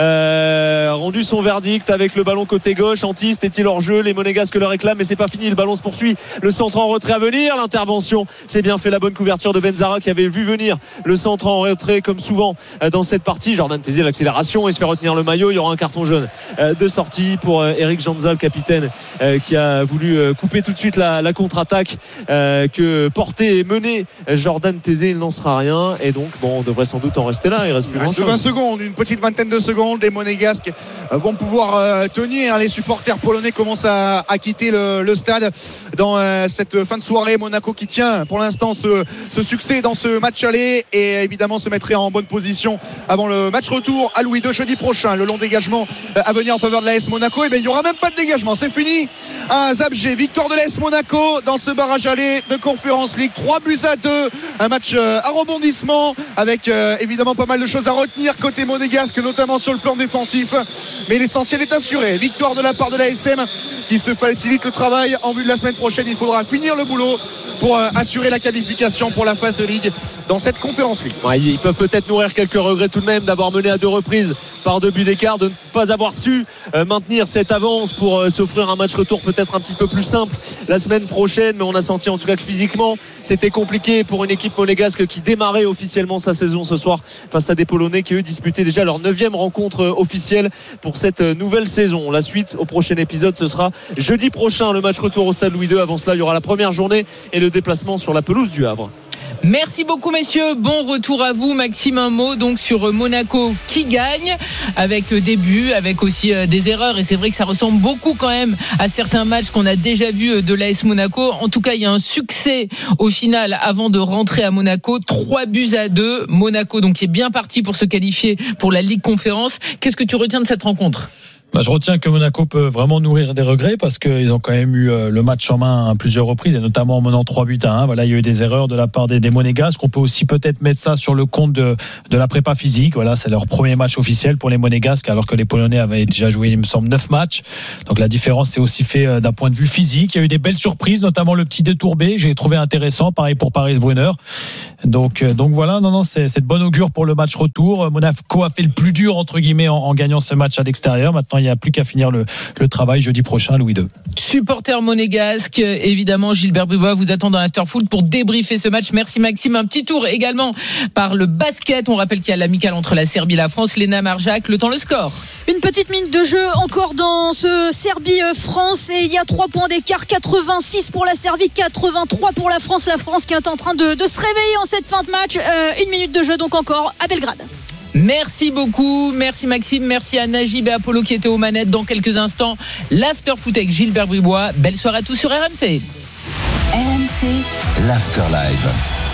euh, rendu son verdict avec le ballon côté gauche. Antiste est-il hors jeu? Les Monégasques le réclament, mais c'est pas fini. Le ballon se poursuit. Le centre en retrait à venir. L'intervention, c'est bien fait, la bonne couverture de Benzara qui avait vu venir le centre en retrait comme souvent dans cette partie. Jordan Tézé, l'accélération, il se fait retenir le maillot. Il y aura un carton jaune de sortie pour Eric Janza, le capitaine, qui a voulu couper tout de suite la, la contre-attaque que portait et menait Jordan Tézé. Il n'en sera rien et donc bon, on devrait sans doute en rester là. Il reste plus il reste vingt secondes, une petite vingtaine de secondes. Les Monégasques vont pouvoir tenir. Les supporters polonais commencent à, à quitter le, le stade dans cette fin de soirée. Monaco qui tient pour l'instant ce, ce succès dans ce match aller et évidemment se mettrait en bonne position avant le match retour à Louis deux jeudi prochain. Le long dégagement à venir en faveur de l'A S Monaco, et bien il n'y aura même pas de dégagement, c'est fini à Zabgé. Victoire de l'A S Monaco dans ce barrage aller de Conference League, trois buts à deux, un match à rebondissement avec évidemment pas mal de choses à retenir côté monégasque, notamment sur le plan défensif, mais l'essentiel est assuré. Victoire de la part de l'A S M qui se facilite le travail en vue de la semaine prochaine. Il faudra finir le boulot pour assurer la qualification pour la phase de Ligue dans cette Conference League. Ouais, ils peuvent peut-être nourrir quelques regrets tout de même d'avoir mené à deux reprises par deux buts d'écart, de ne pas avoir su euh, maintenir cette avance pour euh, s'offrir un match retour peut-être un petit peu plus simple la semaine prochaine. Mais on a senti en tout cas que physiquement c'était compliqué pour une équipe monégasque qui démarrait officiellement sa saison ce soir face à des Polonais qui eux disputaient déjà leur neuvième rencontre euh, officielle pour cette euh, nouvelle saison. La suite au prochain épisode, ce sera jeudi prochain, le match retour au Stade Louis deux. Avant cela, il y aura la première journée et le déplacement sur la pelouse du Havre. Merci beaucoup messieurs, bon retour à vous. Maxime, un mot donc sur Monaco qui gagne avec des buts, avec aussi des erreurs, et c'est vrai que ça ressemble beaucoup quand même à certains matchs qu'on a déjà vus de l'A S Monaco. En tout cas, il y a un succès au final avant de rentrer à Monaco, trois buts à deux. Monaco donc qui est bien parti pour se qualifier pour la Ligue Conférence. Qu'est-ce que tu retiens de cette rencontre ? Bah, je retiens que Monaco peut vraiment nourrir des regrets parce qu'ils ont quand même eu le match en main à plusieurs reprises et notamment en menant trois buts à un. Voilà, il y a eu des erreurs de la part des, des Monégasques. On peut aussi peut-être mettre ça sur le compte de, de la prépa physique. Voilà, c'est leur premier match officiel pour les Monégasques alors que les Polonais avaient déjà joué, il me semble, neuf matchs. Donc la différence s'est aussi fait d'un point de vue physique. Il y a eu des belles surprises, notamment le petit détourbé. J'ai trouvé intéressant. Pareil pour Paris-Brunner. Donc, donc voilà, non, non, c'est, c'est de bon augure pour le match retour. Monaco a fait le plus dur entre guillemets en, en gagnant ce match à l'extérieur. Maintenant, il n'y a plus qu'à finir le, le travail jeudi prochain, Louis deux. Supporter monégasque, évidemment, Gilbert Bribois vous attend dans l'afterfoot pour débriefer ce match. Merci Maxime. Un petit tour également par le basket. On rappelle qu'il y a l'amicale entre la Serbie et la France. Léna Marjac, le temps, le score. Une petite minute de jeu encore dans ce Serbie-France et il y a trois points d'écart, quatre-vingt-six pour la Serbie, quatre-vingt-trois pour la France. La France qui est en train de, de se réveiller en cette fin de match. Euh, une minute de jeu donc encore à Belgrade. Merci beaucoup, merci Maxime, merci à Najib et Apollo qui étaient aux manettes. Dans quelques instants, l'Afterfoot avec Gilbert Bribois. Belle soirée à tous sur R M C. R M C, l'Afterlive.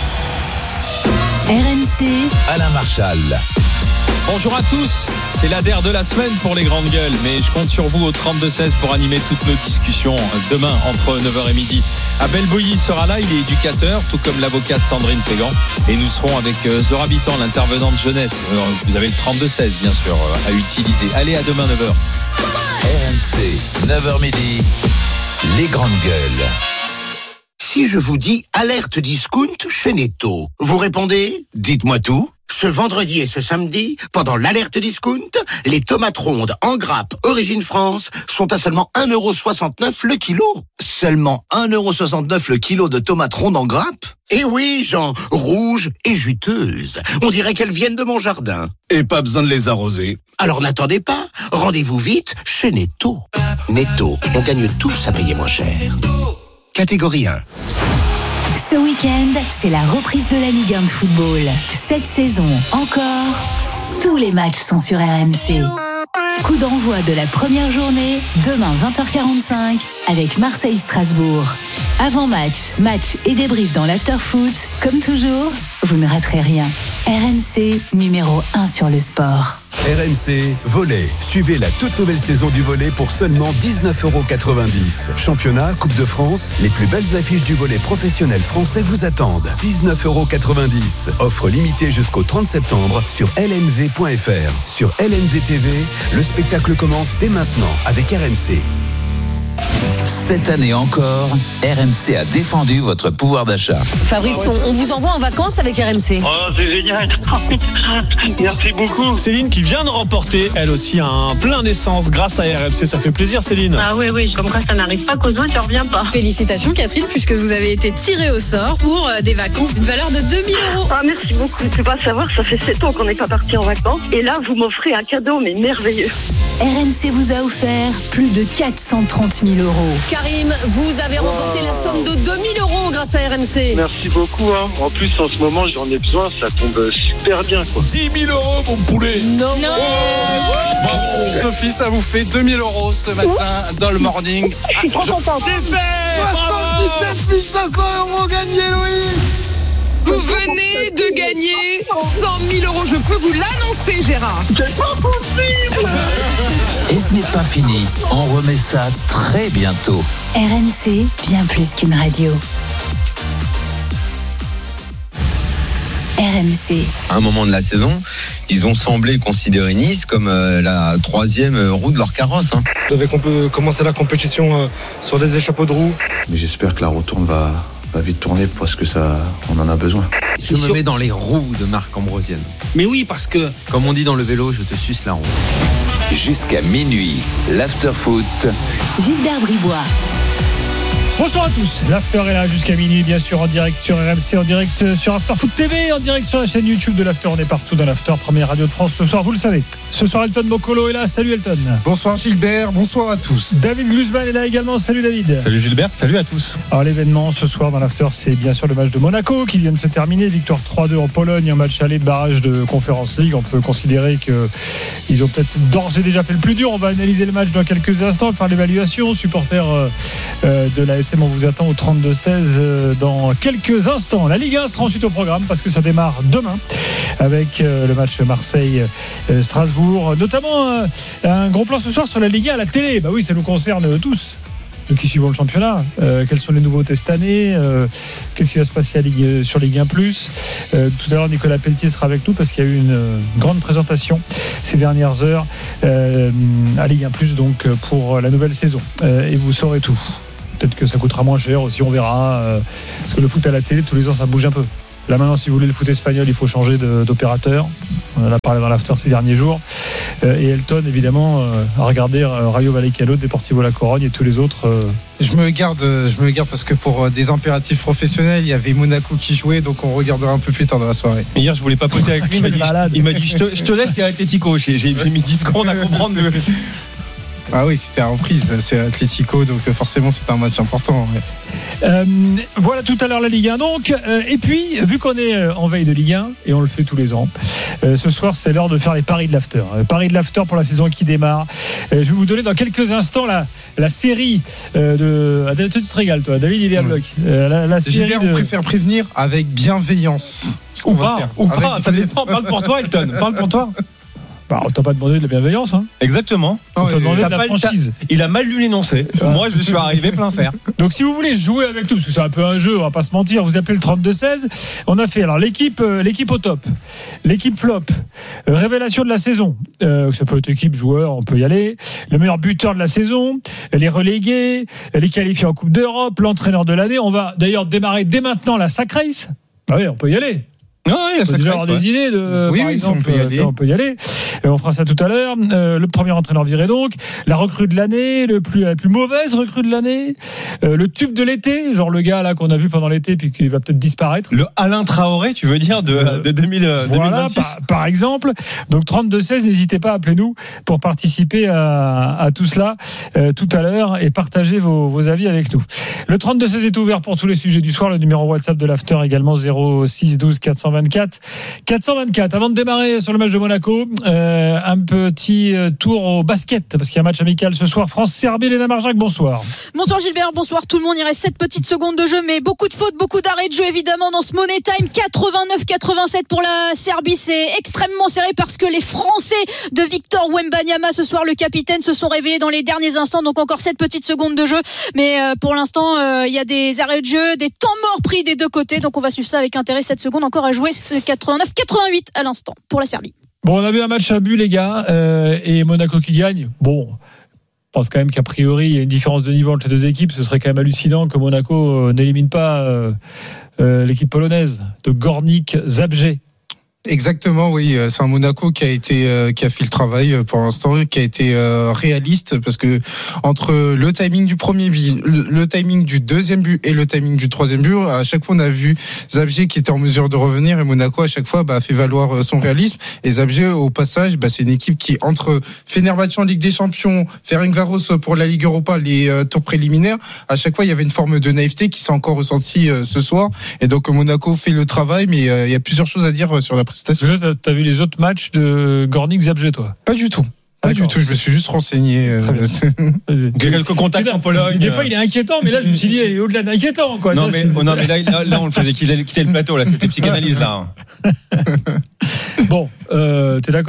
R M C, Alain Marchal. Bonjour à tous, c'est l'A D E R de la semaine pour les grandes gueules, mais je compte sur vous au trente-deux seize pour animer toutes nos discussions demain entre neuf heures et midi. Abel Boilly sera là, il est éducateur, tout comme l'avocate Sandrine Pégan, et nous serons avec Zora Bitan, l'intervenante jeunesse. Vous avez le trente-deux seize bien sûr à utiliser. Allez, à demain neuf heures. R M C, neuf heures midi, les grandes gueules. Si je vous dis alerte discount chez Netto, vous répondez ? Dites-moi tout. Ce vendredi et ce samedi, pendant l'alerte discount, les tomates rondes en grappe Origine France sont à seulement un euro soixante-neuf le kilo. Seulement un euro soixante-neuf le kilo de tomates rondes en grappe ? Eh oui, Jean, rouges et juteuses. On dirait qu'elles viennent de mon jardin. Et pas besoin de les arroser. Alors n'attendez pas, rendez-vous vite chez Netto. Netto, on gagne tous à payer moins cher. Catégorie un. Ce week-end, c'est la reprise de la Ligue un de football. Cette saison encore, tous les matchs sont sur R M C. Coup d'envoi de la première journée, demain vingt heures quarante-cinq, avec Marseille-Strasbourg. Avant-match, match et débrief dans l'afterfoot. Comme toujours, vous ne raterez rien. R M C, numéro un sur le sport. R M C, volley. Suivez la toute nouvelle saison du volley pour seulement dix-neuf euros quatre-vingt-dix. Championnat, Coupe de France, les plus belles affiches du volley professionnel français vous attendent. dix-neuf euros quatre-vingt-dix. Offre limitée jusqu'au trente septembre sur L N V point F R. Sur L N V T V, le spectacle commence dès maintenant avec R M C. Cette année encore, R M C a défendu votre pouvoir d'achat. Fabrice, on, on vous envoie en vacances avec R M C. Oh, c'est génial. Merci beaucoup. Céline qui vient de remporter, elle aussi, un plein d'essence grâce à R M C. Ça fait plaisir, Céline. Ah oui, oui, comme quoi ça n'arrive pas qu'aux autres, ça ne revient pas. Félicitations, Catherine, puisque vous avez été tirée au sort pour des vacances d'une valeur de deux mille euros. Ah, merci beaucoup. Tu peux pas savoir, ça fait sept ans qu'on n'est pas parti en vacances. Et là, vous m'offrez un cadeau, mais merveilleux. R M C vous a offert plus de quatre cent trente mille euros. Karim, vous avez remporté wow. la somme de deux mille euros grâce à R M C. Merci beaucoup. Hein. En plus, en ce moment, j'en ai besoin. Ça tombe super bien. Quoi. dix mille euros, mon poulet. Non. non. Oh. Bon, Sophie, ça vous fait deux mille euros ce matin Ouh. dans le morning. Je suis trop content. C'est fait. soixante-dix-sept mille cinq cents euros gagnés, Louis. Vous venez de gagner cent mille euros. Je peux vous l'annoncer, Gérard. C'est pas possible. Et ce n'est pas fini. On remet ça très bientôt. R M C, bien plus qu'une radio. R M C. À un moment de la saison, ils ont semblé considérer Nice comme euh, la troisième roue de leur carrosse. Hein. Vous devez comp- commencer la compétition euh, sur des échappeaux de roues. Mais j'espère que la retourne va... va vite tourner parce que ça, on en a besoin. Je me mets dans les roues de Marc Ambrosienne. Mais oui, parce que, comme on dit dans le vélo, je te suce la roue. Jusqu'à minuit, l'after-foot. Gilbert Bribois. Bonsoir à tous, l'After est là jusqu'à minuit, bien sûr en direct sur R M C, en direct sur After Foot T V, en direct sur la chaîne YouTube de l'After. On est partout dans l'After, première radio de France ce soir, vous le savez. Ce soir, Elton Mokolo est là. Salut Elton. Bonsoir Gilbert, bonsoir à tous. David Glusman est là également. Salut David. Salut Gilbert, salut à tous. Alors l'événement ce soir dans l'After, c'est bien sûr le match de Monaco qui vient de se terminer. Victoire trois deux en Pologne, un match aller de barrage de Conference League. On peut considérer qu'ils ont peut-être d'ores et déjà fait le plus dur. On va analyser le match dans quelques instants, faire l'évaluation. Supporters euh, de l'A S M, on vous attend au trente-deux seize euh, dans quelques instants. La Ligue un sera ensuite au programme parce que ça démarre demain avec euh, le match Marseille-Strasbourg. Notamment euh, un gros plan ce soir sur la Ligue un à la télé. Bah oui, ça nous concerne tous, nous qui suivons le championnat. Euh, quelles sont les nouveautés cette année, euh, qu'est-ce qui va se passer à Ligue, sur Ligue un plus. euh, Tout à l'heure, Nicolas Pelletier sera avec nous parce qu'il y a eu une euh, grande présentation ces dernières heures euh, à Ligue un plus, donc pour la nouvelle saison. Euh, et vous saurez tout. Peut-être que ça coûtera moins cher aussi, on verra. Euh, parce que le foot à la télé, tous les ans, ça bouge un peu. Là maintenant, si vous voulez le foot espagnol, il faut changer de, d'opérateur. On en a parlé dans l'After ces derniers jours. Euh, et Elton, évidemment, euh, a regardé euh, Rayo Vallecano, Deportivo La Corogne et tous les autres. Euh... Je me garde, je me garde parce que pour des impératifs professionnels, il y avait Monaco qui jouait, donc on regardera un peu plus tard dans la soirée. Hier, je voulais papoter avec lui. Il m'a dit, il m'a dit je, te, je te laisse, il y a Atletico. J'ai, j'ai mis dix secondes à comprendre. Le... Ah oui, c'était en reprise, c'est Atletico, donc forcément c'est un match important. Ouais. Euh, voilà tout à l'heure la Ligue un donc. Euh, et puis, vu qu'on est en veille de Ligue un, et on le fait tous les ans, euh, ce soir c'est l'heure de faire les paris de l'After. Euh, paris de l'After pour la saison qui démarre. Euh, je vais vous donner dans quelques instants la, la série euh, de... Ah, tu te régales toi, David il est à bloc. Euh, la, la série Gilbert, de... on préfère prévenir avec bienveillance. Ou pas, ou pas, ça dépend, parle pour toi Elton, parle pour toi. Bah, on t'a pas demandé de la bienveillance, hein. Exactement. On t'a demandé de la franchise. Il a mal lu l'énoncé. Moi, je suis arrivé plein fer. Donc, si vous voulez jouer avec nous, parce que c'est un peu un jeu, on va pas se mentir, vous appelez le trente-deux seize. On a fait alors l'équipe, euh, l'équipe au top, l'équipe flop, euh, révélation de la saison. Euh, ça peut être équipe, joueur, on peut y aller. Le meilleur buteur de la saison, les relégués, les qualifiés en Coupe d'Europe, l'entraîneur de l'année. On va d'ailleurs démarrer dès maintenant la sac race. Ah oui, on peut y aller. Non, il y a on peut déjà avoir ouais. des idées de, oui, par oui, exemple, on peut y aller. On peut y aller. Et on fera ça tout à l'heure. Euh, le premier entraîneur viré donc, la recrue de l'année, le plus, la plus mauvaise recrue de l'année, euh, le tube de l'été, genre le gars là qu'on a vu pendant l'été puis qui va peut-être disparaître. Le Alain Traoré, tu veux dire de, euh, de deux mille, voilà, deux mille vingt-six par, par exemple. Donc trente-deux seize, n'hésitez pas à appeler nous pour participer à, à tout cela euh, tout à l'heure et partager vos, vos avis avec nous. Le trente-deux seize est ouvert pour tous les sujets du soir. Le numéro WhatsApp de l'After également zéro six douze quatre cent vingt-quatre quatre cent vingt-quatre. Avant de démarrer sur le match de Monaco, euh, un petit tour au basket parce qu'il y a un match amical ce soir. France-Serbie. Léna Marjac, bonsoir. Bonsoir Gilbert, bonsoir tout le monde. Il reste sept petites secondes de jeu, mais beaucoup de fautes, beaucoup d'arrêts de jeu évidemment dans ce Money Time. quatre-vingt-neuf quatre-vingt-sept pour la Serbie. C'est extrêmement serré parce que les Français de Victor Wembanyama, ce soir le capitaine, se sont réveillés dans les derniers instants. Donc encore sept petites secondes de jeu, mais euh, pour l'instant euh, il y a des arrêts de jeu, des temps morts pris des deux côtés. Donc on va suivre ça avec intérêt. sept secondes encore à jouer. quatre-vingt-neuf quatre-vingt-huit à l'instant pour la Serbie. Bon, on a vu un match à but les gars, euh, et Monaco qui gagne. Bon, je pense quand même qu'a priori il y a une différence de niveau entre les deux équipes. Ce serait quand même hallucinant que Monaco euh, n'élimine pas euh, euh, l'équipe polonaise de Górnik Zabrze. Exactement, oui. C'est un Monaco qui a été, euh, qui a fait le travail pour l'instant, qui a été euh, réaliste parce que entre le timing du premier but, le, le timing du deuxième but et le timing du troisième but, à chaque fois on a vu Zabrze qui était en mesure de revenir et Monaco à chaque fois bah, a fait valoir son réalisme. Et Zabrze au passage, bah, c'est une équipe qui entre Fenerbahçe en Ligue des Champions, Ferencváros pour la Ligue Europa, les euh, tours préliminaires, à chaque fois il y avait une forme de naïveté qui s'est encore ressentie euh, ce soir. Et donc Monaco fait le travail, mais euh, il y a plusieurs choses à dire sur la prestation. T'as vu les autres matchs de Górnik Zabrze, toi? Pas du tout. Pas D'accord. du tout, je me suis juste renseigné. Très bien. Quelques contacts en Pologne. Des fois, il est inquiétant, mais là, je me suis dit, il est au-delà d'inquiétant, quoi. Non, là, mais, oh, non, mais là, là, là, on le faisait quitter, quitter le plateau, là, c'était psychanalyse, là. Bon, euh, t'es d'accord?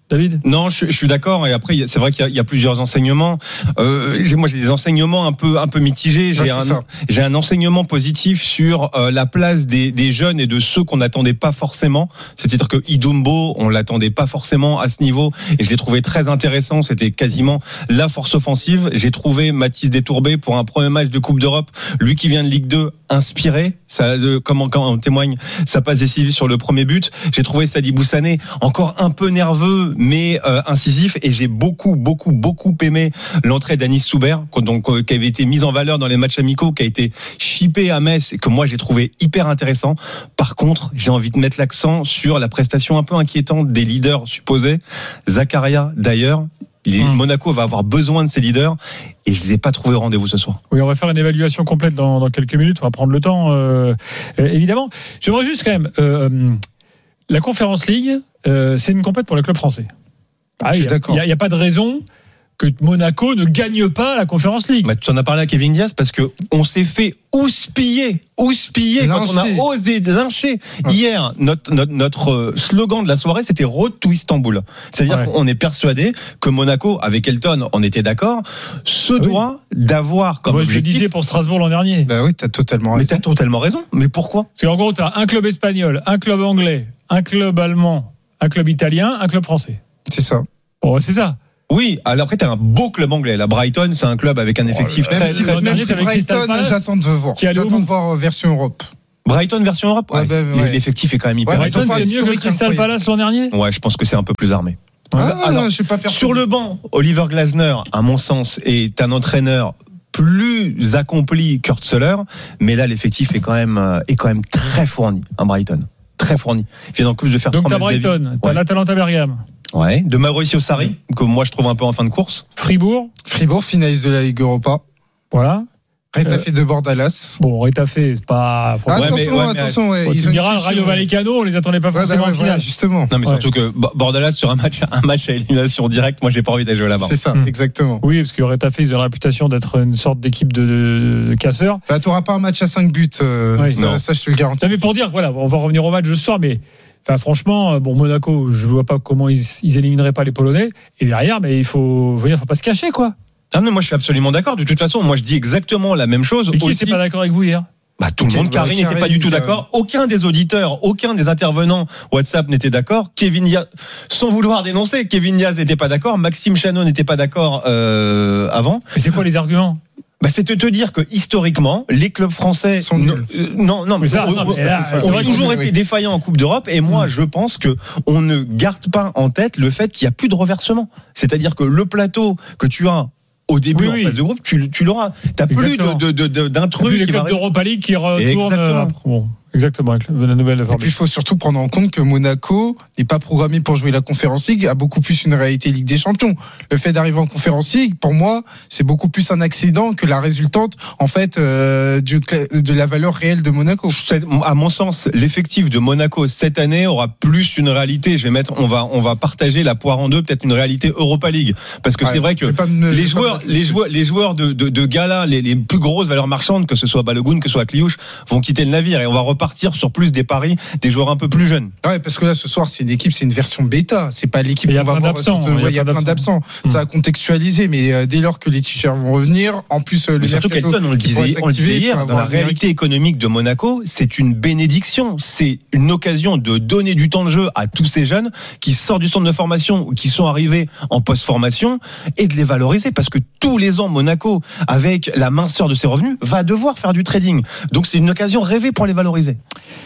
David ? Non, je, je suis d'accord. Et après, c'est vrai qu'il y a, il y a plusieurs enseignements. Euh, j'ai, moi, j'ai des enseignements un peu, un peu mitigés. J'ai, ouais, un, j'ai un enseignement positif sur euh, la place des, des jeunes et de ceux qu'on n'attendait pas forcément. C'est-à-dire que Idumbo, on l'attendait pas forcément à ce niveau, et je l'ai trouvé très intéressant. C'était quasiment la force offensive. J'ai trouvé Mathis Détourbé pour un premier match de Coupe d'Europe, lui qui vient de Ligue deux, inspiré. Ça, euh, comme en, en témoigne sa passe décisive sur le premier but. J'ai trouvé Sadibou Sané encore un peu nerveux, mais euh, incisif, et j'ai beaucoup beaucoup beaucoup aimé l'entrée d'Anis Soubert, donc euh, qui avait été mise en valeur dans les matchs amicaux, qui a été chippé à Metz et que moi j'ai trouvé hyper intéressant. Par contre, j'ai envie de mettre l'accent sur la prestation un peu inquiétante des leaders supposés. Zakaria d'ailleurs, les, mmh. Monaco va avoir besoin de ses leaders, et je les ai pas trouvés au rendez-vous ce soir. Oui, on va faire une évaluation complète dans, dans quelques minutes, on va prendre le temps euh, euh, évidemment. J'aimerais juste quand même euh, la Conference League, euh, c'est une compète pour le club français. Ah, je suis d'accord. Il n'y a, a pas de raison que Monaco ne gagne pas la Conference League. Bah, tu en as parlé à Kevin Diaz, parce que on s'est fait houspiller, houspiller quand on a osé lyncher. Ouais. Hier, notre, notre, notre slogan de la soirée, c'était Road to Istanbul. C'est-à-dire ouais. qu'on est persuadé que Monaco, avec Elton, on était d'accord, se ah doit oui. d'avoir comme Moi, objectif. Je le disais pour Strasbourg l'an dernier. Bah oui, t'as totalement raison. Mais t'as totalement raison. Mais pourquoi ? Parce qu'en gros, t'as un club espagnol, un club anglais, un club allemand, un club italien, un club français. C'est ça. Bon, c'est ça. Oui, alors après t'as un beau club anglais. La Brighton, c'est un club avec un effectif oh, très, même si, très, même si Brighton, j'attends de voir. J'attends de voir version Europe. Brighton version Europe. Ouais, ouais, bah, ouais. L'effectif est quand même hyper. Ouais, Brighton, c'est mieux que Crystal Palace l'an dernier. Ouais, je pense que c'est un peu plus armé. Ah, alors, non, je suis pas persuadé. Sur le banc, Oliver Glasner, à mon sens, est un entraîneur plus accompli Kurt Suller, mais là l'effectif est quand même est quand même très fourni, un Brighton. Très fourni. Il vient en plus de faire. Donc t'as Brighton, David. T'as ouais. l'Atalanta Bergame. Ouais, de Mauricio Sarri, que moi je trouve un peu en fin de course. Fribourg. Fribourg, finaliste de la Ligue Europa. Voilà. Rétafé euh, de Bordalas. Bon, Rétafé, c'est pas. Ah, attention, ouais, mais, ouais, attention, ouais. Bon, ils tu diras, le Rayo Vallecano, on les attendait pas forcément ouais, bah, ouais, en finale. Voilà, justement. Non, mais ouais. surtout que Bordalas sur un match, un match à élimination directe, moi j'ai pas envie d'aller jouer là-bas. C'est ça, mmh. exactement. Oui, parce que Rétafé, ils ont la réputation d'être une sorte d'équipe de, de, de casseurs. Bah, t'auras pas un match à cinq buts, euh, ouais, ça, ça je te le garantis. Non, mais pour dire, voilà, on va revenir au match de ce soir, mais. Enfin, franchement, bon, Monaco, je vois pas comment ils, ils élimineraient pas les Polonais. Et derrière, mais il faut, faut, faut pas se cacher, quoi. Ah non, moi je suis absolument d'accord. De toute façon, moi je dis exactement la même chose. Mais qui n'était pas d'accord avec vous hier ? Bah, tout le monde. Karine n'était pas du tout d'accord. Aucun des auditeurs, aucun des intervenants WhatsApp n'était d'accord. Kevin Diaz, sans vouloir dénoncer, Kevin Diaz n'était pas d'accord. Maxime Chanot n'était pas d'accord euh, avant. Mais c'est quoi les arguments ? Bah, c'est de te dire que historiquement, les clubs français sont nuls. Euh, non, non, mais ça, on, non, mais là, on a toujours été défaillants en Coupe d'Europe. Et moi, mmh. je pense que on ne garde pas en tête le fait qu'il n'y a plus de reversement. C'est-à-dire que le plateau que tu as au début oui, en oui. phase de groupe, tu, tu l'auras. T'as plus de, de, de, de, d'un truc. Plus les clubs d'Europa League qui retournent. Euh, bon. Exactement, avec la nouvelle formule. Et puis il faut surtout prendre en compte que Monaco n'est pas programmé pour jouer la Conference League, a beaucoup plus une réalité Ligue des Champions. Le fait d'arriver en Conference League, pour moi, c'est beaucoup plus un accident que la résultante en fait euh, du, de la valeur réelle de Monaco. À mon sens, l'effectif de Monaco cette année aura plus une réalité. Je vais mettre, on va, on va partager la poire en deux, peut-être une réalité Europa League, parce que ouais, c'est vrai que me, les joueurs, les joueurs, les joueurs de, de, de gala, les, les plus grosses valeurs marchandes, que ce soit Balogun, que ce soit Kliouche, vont quitter le navire et on va repartir sur plus des paris des joueurs un peu plus jeunes. Ouais, parce que là ce soir c'est une équipe, c'est une version bêta, c'est pas l'équipe qu'on va voir. Il y a plein d'absents. Mmh. Ça a contextualisé, mais euh, dès lors que les t-shirts vont revenir, en plus euh, le surtout qu'Elton, on le disait, on le disait hier, dans la réalité économique de Monaco, c'est une bénédiction, c'est une occasion de donner du temps de jeu à tous ces jeunes qui sortent du centre de formation ou qui sont arrivés en post-formation et de les valoriser, parce que tous les ans Monaco, avec la minceur de ses revenus, va devoir faire du trading. Donc c'est une occasion rêvée pour les valoriser.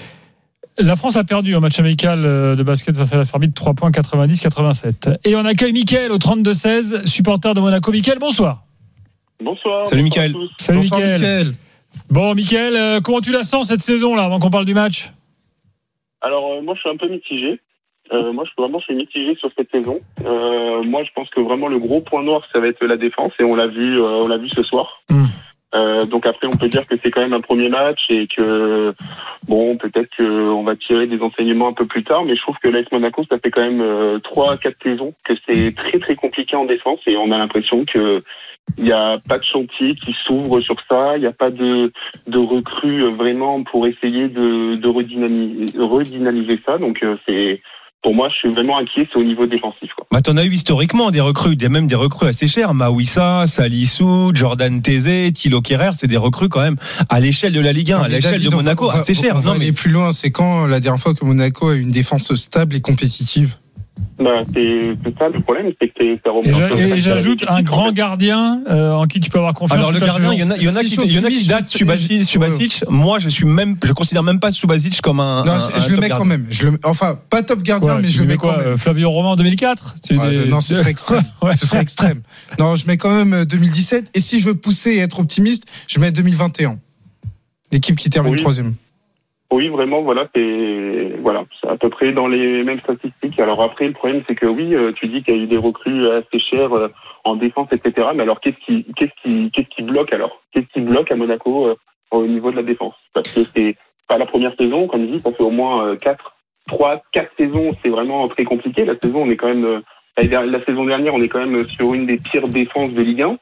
La France a perdu un match amical de basket face à la Serbie de trois points quatre-vingt-dix quatre-vingt-sept. Et on accueille Mickaël au trente-deux seize, supporter de Monaco. Mickaël, bonsoir. Bonsoir. Salut Mickaël. Salut Mickaël. Bon Mickaël, comment tu la sens cette saison là, avant qu'on parle du match ? Alors euh, moi je suis un peu mitigé. Euh, moi je suis vraiment je suis mitigé sur cette saison. Euh, moi je pense que vraiment le gros point noir ça va être la défense et on l'a vu, euh, on l'a vu ce soir. Mmh. Euh, donc après on peut dire que c'est quand même un premier match et que bon peut-être qu'on va tirer des enseignements un peu plus tard, mais je trouve que l'A S Monaco ça fait quand même euh, trois à quatre saisons que c'est très très compliqué en défense et on a l'impression que il n'y a pas de chantier qui s'ouvre sur ça, il n'y a pas de de recrues vraiment pour essayer de, de redynamiser, redynamiser ça, donc euh, c'est pour moi, je suis vraiment inquiet, c'est au niveau défensif. Quoi. Bah, t'en as eu historiquement des recrues, des, même des recrues assez chères. Maouissa, Salissou, Jordan Tézé, Thilo Kehrer, c'est des recrues quand même à l'échelle de la Ligue un, non, à l'échelle David, de Monaco, va, assez chères. On va non, aller mais... plus loin, c'est quand la dernière fois que Monaco a une défense stable et compétitive? Bah, c'est, c'est ça le problème, c'est que ça remonte. Et, et j'ajoute un grand gardien euh, en qui tu peux avoir confiance. Alors le gardien, il y en a, il y en a qui, il y en a qui datent. Subasic, Subasic. Moi, je suis même, je considère même pas Subasic comme un. Non, un, je un le mets quand même. Je le, enfin, pas top gardien, ouais, mais je le mets quoi, quand même. Flavio Romain en deux mille quatre. Ouais, des... Non, ce serait extrême. ouais. Ce serait extrême. Non, je mets quand même deux mille dix-sept. Et si je veux pousser et être optimiste, je mets deux mille vingt et un. L'équipe qui termine oui. troisième. Oui, vraiment, voilà, c'est voilà, c'est à peu près dans les mêmes statistiques. Alors après, le problème, c'est que oui, tu dis qu'il y a eu des recrues assez chères en défense, et cetera. Mais alors, qu'est-ce qui, qu'est-ce qui, qu'est-ce qui bloque alors Qu'est-ce qui bloque à Monaco euh, au niveau de la défense? Parce que c'est pas la première saison, comme je dis, ça fait au moins quatre, trois, quatre saisons. C'est vraiment très compliqué. La saison, on est quand même la, la saison dernière, on est quand même sur une des pires défenses de Ligue un.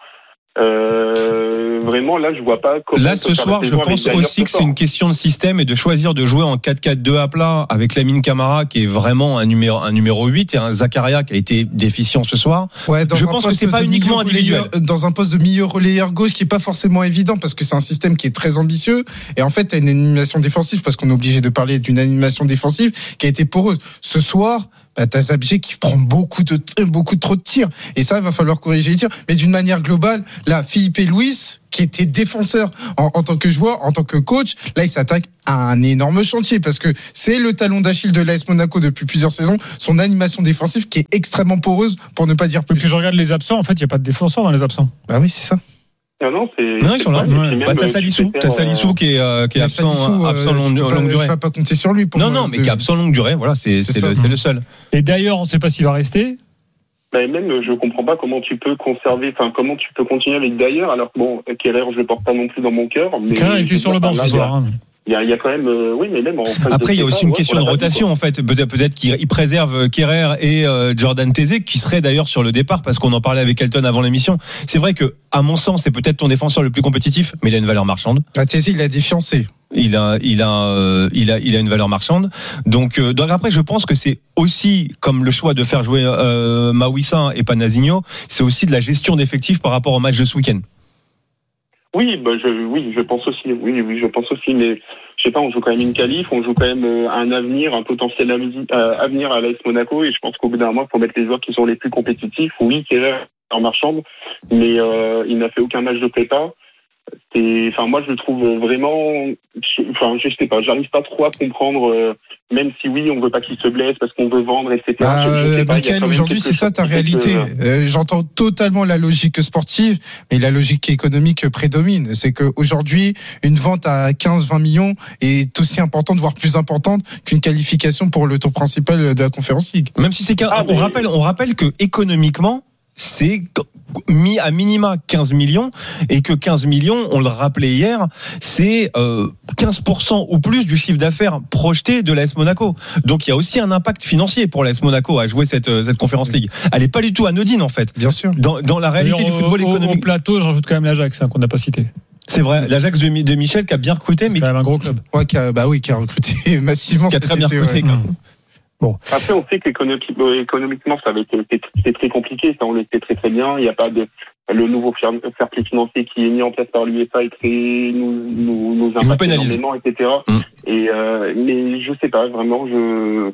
Euh, vraiment, là, je vois pas comment. Là, ce soir, je pense aussi que c'est une question de système et de choisir de jouer en quatre quatre deux à plat avec Lamine Camara qui est vraiment un numéro, un numéro huit et un Zakaria qui a été déficient ce soir. Ouais, je pense que c'est pas uniquement individuel. Relayeur, dans un poste de milieu relayeur gauche qui est pas forcément évident parce que c'est un système qui est très ambitieux et en fait, t'as une animation défensive parce qu'on est obligé de parler d'une animation défensive qui a été poreuse. Ce soir, bah, t'as Zabjé qui prend beaucoup de, beaucoup trop de tirs. Et ça, il va falloir corriger les tirs. Mais d'une manière globale, là, Philippe Luis, qui était défenseur en, en tant que joueur, en tant que coach, là, il s'attaque à un énorme chantier parce que c'est le talon d'Achille de l'A S Monaco depuis plusieurs saisons. Son animation défensive qui est extrêmement poreuse, pour ne pas dire plus. Et puis je regarde les absents, en fait, il n'y a pas de défenseur dans les absents. Bah oui, c'est ça. Ah non, c'est. Non, ils sont là. Ouais. Bah, t'as Salissou, t'as Salissou qui est, euh, qui est absent, Salissou, euh, absent longue, pas, longue durée. Je vais pas compter sur lui pour. Non, non, mais de... qui est absent longue durée. Voilà, c'est, c'est, c'est, le, c'est le seul. Et d'ailleurs, on ne sait pas s'il va rester. Bah, même, je comprends pas comment tu peux conserver, enfin, comment tu peux continuer avec Dayer, alors que bon, Kehrer, je le porte pas non plus dans mon cœur. Kehrer était sur le banc ce soir. Hein. Il y, a, il y a quand même, euh, oui, mais même en fin Après, il y a aussi une ouais, question de rotation, en fait. Peut-être, peut-être qu'il préserve Kehrer et euh, Jordan Tézé, qui serait d'ailleurs sur le départ, parce qu'on en parlait avec Elton avant l'émission. C'est vrai que, à mon sens, c'est peut-être ton défenseur le plus compétitif, mais il a une valeur marchande. Ah, Tézé, il a des fiancés. Il a, il a, euh, il a, il a une valeur marchande. Donc, euh, donc après, je pense que c'est aussi comme le choix de faire jouer euh, Maouissa et pas Nazinho, c'est aussi de la gestion d'effectifs par rapport au match de ce week-end. Oui, bah je, oui, je pense aussi. Oui, oui, je pense aussi. Mais je sais pas, on joue quand même une qualif, on joue quand même un avenir, un potentiel avenir à l'A S Monaco. Et je pense qu'au bout d'un moment, il faut mettre les joueurs qui sont les plus compétitifs. Oui, Kehrer en marchande, mais euh, il n'a fait aucun match de prépa. C'est, enfin, moi, je le trouve vraiment, je, enfin, je sais pas, j'arrive pas trop à comprendre, euh, même si oui, on veut pas qu'il se blesse parce qu'on veut vendre, et cetera. Bah, je, je sais pas, Michael, aujourd'hui, c'est ça ta réalité. Que... Euh, j'entends totalement la logique sportive, mais la logique économique prédomine. C'est qu'aujourd'hui, une vente à quinze vingt millions est aussi importante, voire plus importante qu'une qualification pour le tour principal de la Conference League. Même si c'est qu'un, ah, on mais... rappelle, on rappelle que économiquement, c'est mis à minima quinze millions et que quinze millions, on le rappelait hier, c'est euh, quinze pour cent ou plus du chiffre d'affaires projeté de l'A S Monaco. Donc il y a aussi un impact financier pour l'A S Monaco à jouer cette, cette Conference League. Elle n'est pas du tout anodine en fait. Bien sûr. Dans, dans la réalité du football au, économique. Au plateau, je rajoute quand même l'Ajax hein, qu'on n'a pas cité. C'est vrai, l'Ajax de, de Michel qui a bien recruté, c'est mais quand même un gros club. Ouais, qui a, bah oui, qui a recruté massivement. Qui a très bien été, recruté. Ouais. Bon. Après, on sait qu'économiquement, ça avait été, c'est très compliqué. Ça, on le sait très très bien. Il n'y a pas de le nouveau fair play financier qui est mis en place par l'UEFA et très nous nous nous impacte énormément, et cetera. Mmh. Et euh, mais je sais pas vraiment. Je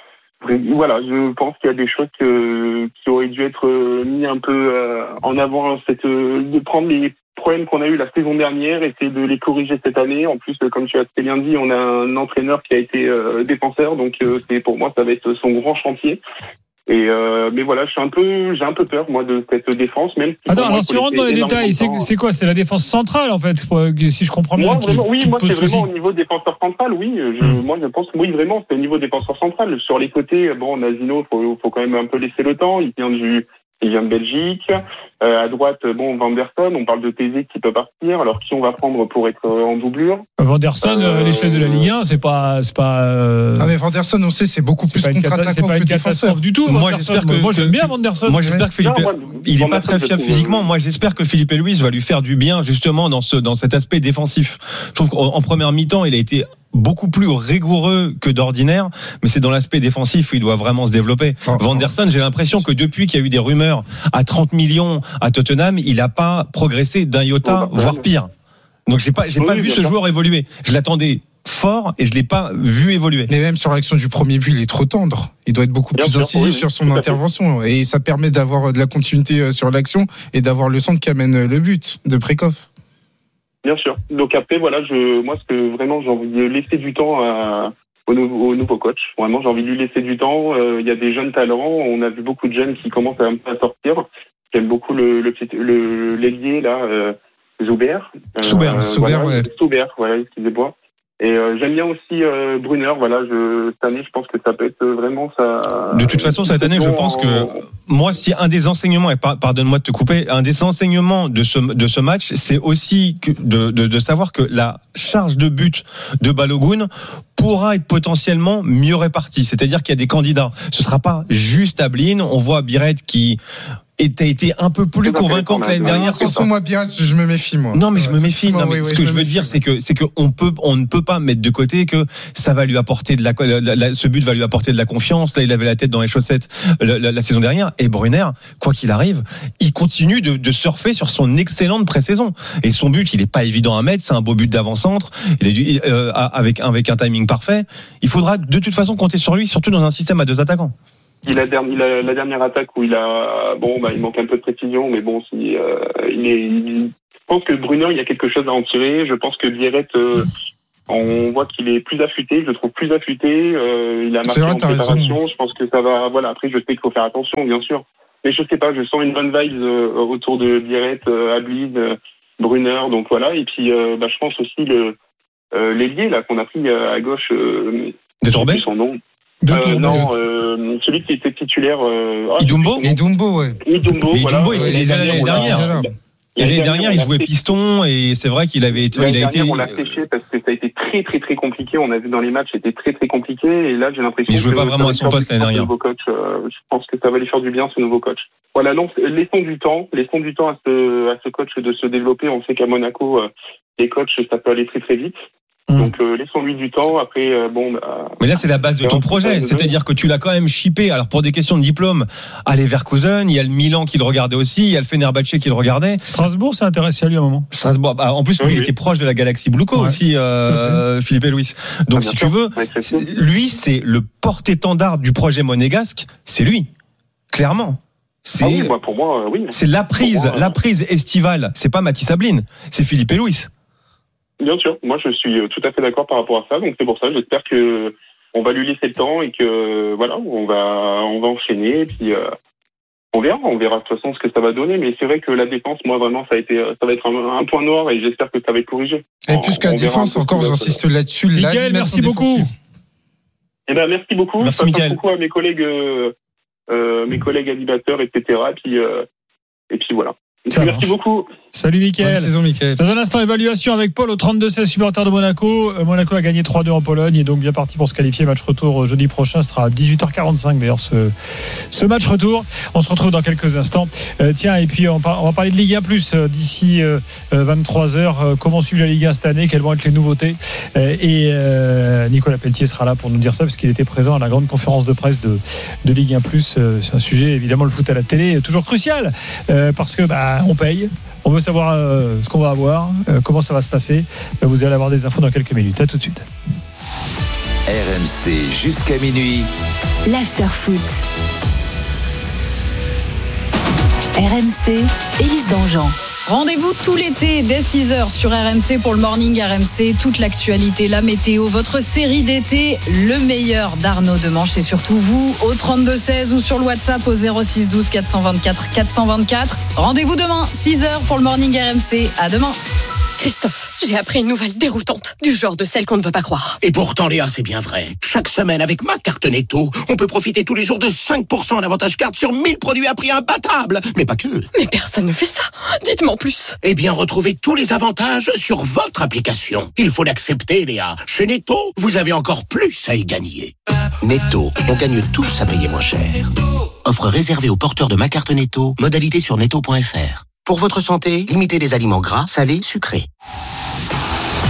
voilà, je pense qu'il y a des choses que, qui auraient dû être mis un peu en avant. Cette de prendre les problèmes qu'on a eu la saison dernière, essayer de les corriger cette année. En plus, comme tu as très bien dit, on a un entraîneur qui a été euh, défenseur, donc euh, c'est pour moi ça va être son grand chantier. Et euh, mais voilà, je suis un peu, j'ai un peu peur moi de cette défense, même. Si Attends, alors si on rentre dans les détails, c'est, c'est quoi? C'est la défense centrale en fait, si je comprends bien. Moi, qui, vraiment, oui, qui moi c'est souci. vraiment au niveau défenseur central, oui. Je, mmh. Moi je pense, oui vraiment, c'est au niveau défenseur central. Sur les côtés, bon, Nazino, faut, faut quand même un peu laisser le temps. Il vient du Il vient de Belgique. Euh, à droite, bon, Vanderson. On parle de Tézé qui peut partir. Alors, qui on va prendre pour être en doublure? Vanderson, euh, à l'échelle de la Ligue un, c'est pas, c'est pas. Euh... Ah mais Vanderson, on sait, c'est beaucoup c'est plus contre-attaquant c'est pas une que catastrophe défenseur du tout. Moi, j'espère que moi j'aime bien Vanderson. Moi, j'espère que Philippe, non, moi, il est pas très fiable physiquement. Moi, j'espère que Philippe Luis va lui faire du bien justement dans ce dans cet aspect défensif. Je trouve qu'en première mi-temps, il a été beaucoup plus rigoureux que d'ordinaire, mais c'est dans l'aspect défensif où il doit vraiment se développer. Oh, Vanderson, j'ai l'impression que depuis qu'il y a eu des rumeurs à trente millions à Tottenham, il n'a pas progressé d'un iota, oh, voire pire. Donc j'ai pas, j'ai oui, pas vu ce joueur pas. évoluer. Je l'attendais fort et je l'ai pas vu évoluer. Mais même sur l'action du premier but, il est trop tendre. Il doit être beaucoup bien plus sûr, incisif oui, sur son intervention et ça permet d'avoir de la continuité sur l'action et d'avoir le centre qui amène le but de Précoff. Bien sûr. Donc après, voilà, je, moi, ce que vraiment j'ai envie de laisser du temps à, au, nouveau, au nouveau coach. Vraiment, j'ai envie de lui laisser du temps. Euh, il y a des jeunes talents. On a vu beaucoup de jeunes qui commencent à, à sortir. J'aime beaucoup le, le petit, le l'ailier là, euh, Zuber. Euh, Zuber, voilà, ouais. Zuber, voilà, excusez-moi. Et euh, j'aime bien aussi euh, Brunner. Voilà, je, cette année, je pense que ça peut être vraiment ça. De toute façon, cette année, je pense que moi, si un des enseignements, et pardonne-moi de te couper, un des enseignements de ce de ce match, c'est aussi que de, de de savoir que la charge de but de Balogun pourra être potentiellement mieux répartie. C'est-à-dire qu'il y a des candidats. Ce sera pas juste Ablin. On voit Biret qui et t'as été un peu plus convaincant que l'année dernière. Attention-moi bien, je me méfie moi. Non mais je me méfie. Non mais oui, ce oui, que je, je veux dire, c'est que c'est que on peut on ne peut pas mettre de côté que ça va lui apporter de la, la, la ce but va lui apporter de la confiance. Là, il avait la tête dans les chaussettes la, la, la saison dernière. Et Brunner, quoi qu'il arrive, il continue de, de surfer sur son excellente pré-saison. Et son but, il est pas évident à mettre. C'est un beau but d'avant-centre. Il est du, euh, avec avec un timing parfait. Il faudra de toute façon compter sur lui, surtout dans un système à deux attaquants. Il a, il a la dernière attaque où il a bon bah il manque un peu de précision mais bon si euh, il est il, je pense que Brunner il y a quelque chose à en tirer. Je pense que Biret euh, on voit qu'il est plus affûté, je le trouve plus affûté, euh, il a marqué en préparation, raison. Je pense que ça va voilà après je sais qu'il faut faire attention bien sûr. Mais je sais pas, je sens une bonne vibe euh, autour de Biret, euh, Ablin, euh, Brunner donc voilà et puis euh, bah je pense aussi le euh, l'ailier là qu'on a pris à gauche euh, Détorbé son nom. Euh, non, euh, celui qui était titulaire. Euh, ah, Idumbo Idumbo, ouais. Idumbo, mais voilà. Idumbo était déjà l'année dernière. L'année dernière, il jouait piston et c'est vrai qu'il avait été. L'année il a dernière, été. on l'a séché parce que ça a été très très très compliqué. On a vu dans les matchs, c'était très très compliqué. Et là, j'ai l'impression. Il jouait que pas vraiment à son poste l'année dernière. Nouveau coach, euh, je pense que ça va lui faire du bien ce nouveau coach. Voilà, donc laissons du temps, laissons du temps à ce à ce coach de se développer. On sait qu'à Monaco, euh, les coachs, ça peut aller très très vite. Mmh. Donc euh, laissons-lui du temps. Après, euh, bon. Bah, mais là, c'est la base de ton projet. C'est-à-dire que tu l'as quand même shippé. Alors pour des questions de diplôme, à Leverkusen, il y a le Milan qui le regardait aussi, il y a le Fenerbahçe qui le regardait. Strasbourg s'est intéressé à lui à un moment. Strasbourg. Bah, en plus, oui, il oui. était proche de la Galaxie Bluco ouais. aussi, euh, Philippe et Louis. Donc ah, si tu veux, lui, c'est le porte-étendard du projet monégasque. C'est lui, clairement. C'est, ah oui, moi, pour moi, oui. C'est la prise, moi, la prise estivale. C'est pas Mathis Ablin, c'est Philippe et Louis. Bien sûr, moi je suis tout à fait d'accord par rapport à ça, donc c'est pour ça, j'espère que on va lui laisser le temps et que voilà, on va on va enchaîner et puis euh, on verra, on verra de toute façon ce que ça va donner, mais c'est vrai que la défense, moi vraiment ça a été ça va être un, un point noir et j'espère que ça va être corrigé. Et plus qu'à la défense, encore j'insiste là-dessus, Mickaël, merci beaucoup. Eh ben merci beaucoup, merci je passe beaucoup à mes collègues euh, euh, mes collègues animateurs, et cetera. Et puis euh, et puis voilà. Ça Merci marche. beaucoup. Salut Mickaël. Bonne saison, Mickaël. Dans un instant, évaluation avec Paul au trente-deux seize, supporter de Monaco. Euh, Monaco a gagné trois deux en Pologne et donc bien parti pour se qualifier. Match retour jeudi prochain, ce sera à dix-huit heures quarante-cinq d'ailleurs ce, ce match retour. On se retrouve dans quelques instants. Euh, tiens, et puis on, par, on va parler de Ligue un plus euh, d'ici euh, vingt-trois heures. Euh, comment suivre la Ligue un cette année? Quelles vont être les nouveautés? euh, Et euh, Nicolas Pelletier sera là pour nous dire ça parce qu'il était présent à la grande conférence de presse de, de Ligue un plus. Euh, c'est un sujet, évidemment, le foot à la télé est toujours crucial euh, parce que bah, on paye. On veut savoir euh, ce qu'on va avoir, euh, comment ça va se passer. Ben, vous allez avoir des infos dans quelques minutes. À tout de suite. R M C jusqu'à minuit. L'after-foot. R M C, Élise Dangean. Rendez-vous tout l'été dès six heures sur R M C pour le Morning R M C. Toute l'actualité, la météo, votre série d'été, le meilleur d'Arnaud Demanche et surtout vous au trente-deux seize ou sur le WhatsApp au zéro six douze quatre cent vingt-quatre quatre cent vingt-quatre. Rendez-vous demain, six heures pour le Morning R M C. À demain. Christophe, j'ai appris une nouvelle déroutante, du genre de celle qu'on ne veut pas croire. Et pourtant, Léa, c'est bien vrai. Chaque semaine, avec ma carte Netto, on peut profiter tous les jours de cinq pour cent en avantage carte sur mille produits à prix imbattable. Mais pas que. Mais personne ne fait ça. Dites-moi en plus. Eh bien, retrouvez tous les avantages sur votre application. Il faut l'accepter, Léa. Chez Netto, vous avez encore plus à y gagner. Netto, on gagne tous à payer moins cher. Offre réservée aux porteurs de ma carte Netto. Modalité sur netto point f r. Pour votre santé, limitez les aliments gras, salés, sucrés.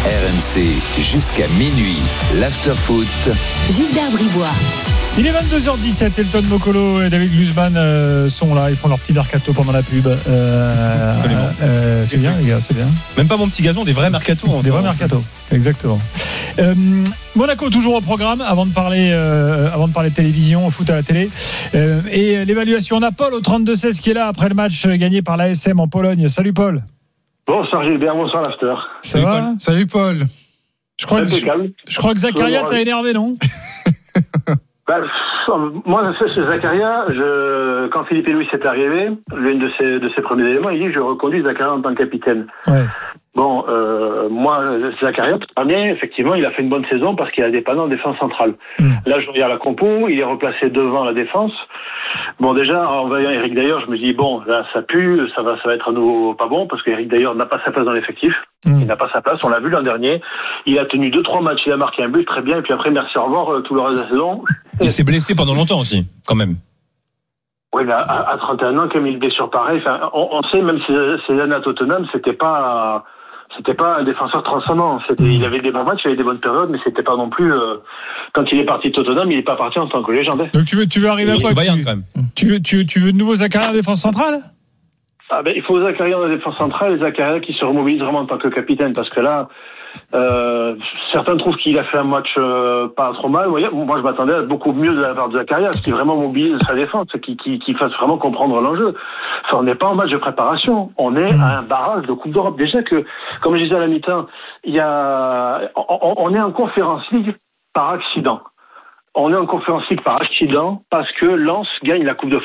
R M C jusqu'à minuit. L'after-foot. Gilbert Bribois. Il est vingt-deux heures dix-sept, Elton Mokolo et David Glusman euh, sont là, ils font leur petit mercato pendant la pub. Euh, euh, c'est bien les gars, c'est bien. Même pas mon petit gazon, des vrais mercato. Des vrais mercato, exactement. Euh, Monaco toujours au programme avant de parler, euh, avant de parler de télévision, foot à la télé. Euh, et l'évaluation, on a Paul au trente-deux seize qui est là après le match gagné par l'A S M en Pologne. Salut Paul. Bonsoir Gilbert, bonsoir l'after. Ça Salut va Paul. Salut Paul. Je crois, que, je, je crois que Zakaria t'a énervé, non? Ben, moi, c'est Zakaria. Je, quand Philippe Louis est arrivé, l'une de ses, de ses premiers éléments, il dit je reconduis Zakaria en tant que capitaine. Ouais. Bon, euh, moi, Zakaria, très bien, effectivement, il a fait une bonne saison parce qu'il a dépanné en défense centrale. Mmh. Là, je regarde la compo, il est replacé devant la défense. Bon, déjà, en voyant Eric Dayer, je me dis, bon, là, ça pue, ça va, ça va être à nouveau pas bon parce qu'Eric Dayer n'a pas sa place dans l'effectif. Mmh. Il n'a pas sa place, on l'a vu l'an dernier. Il a tenu deux, trois matchs, il a marqué un but, très bien, et puis après, merci, au revoir, tout le reste de la saison. Il s'est blessé pendant longtemps aussi, quand même. Oui, mais à, à trente et un ans, comme il blessure pareil, enfin, on, on sait, même si c'est à Tottenham, c'était pas, c'était pas un défenseur transcendant. C'était, il avait des bons matchs, il avait des bonnes périodes, mais c'était pas non plus, euh, quand il est parti de Tottenham, il est pas parti en tant que légende. Donc tu veux, tu veux arriver à quoi? Bayern, quand même. Tu veux, tu, tu veux de nouveau Zakaria en défense centrale? Ah ben, il faut Zakaria en défense centrale et Zakaria qui se remobilise vraiment en tant que capitaine, parce que là, Euh, certains trouvent qu'il a fait un match euh, pas trop mal. Moi, moi je m'attendais à beaucoup mieux de la part de Zakaria, ce qui vraiment mobilise sa défense, qui, qui, qui fasse vraiment comprendre l'enjeu. Enfin, on n'est pas en match de préparation, on est à un barrage de Coupe d'Europe. Déjà que, comme je disais à la mi-temps, il y a, on, on est en Conference League par accident. On est en Conference League par accident parce que Lens gagne la Coupe de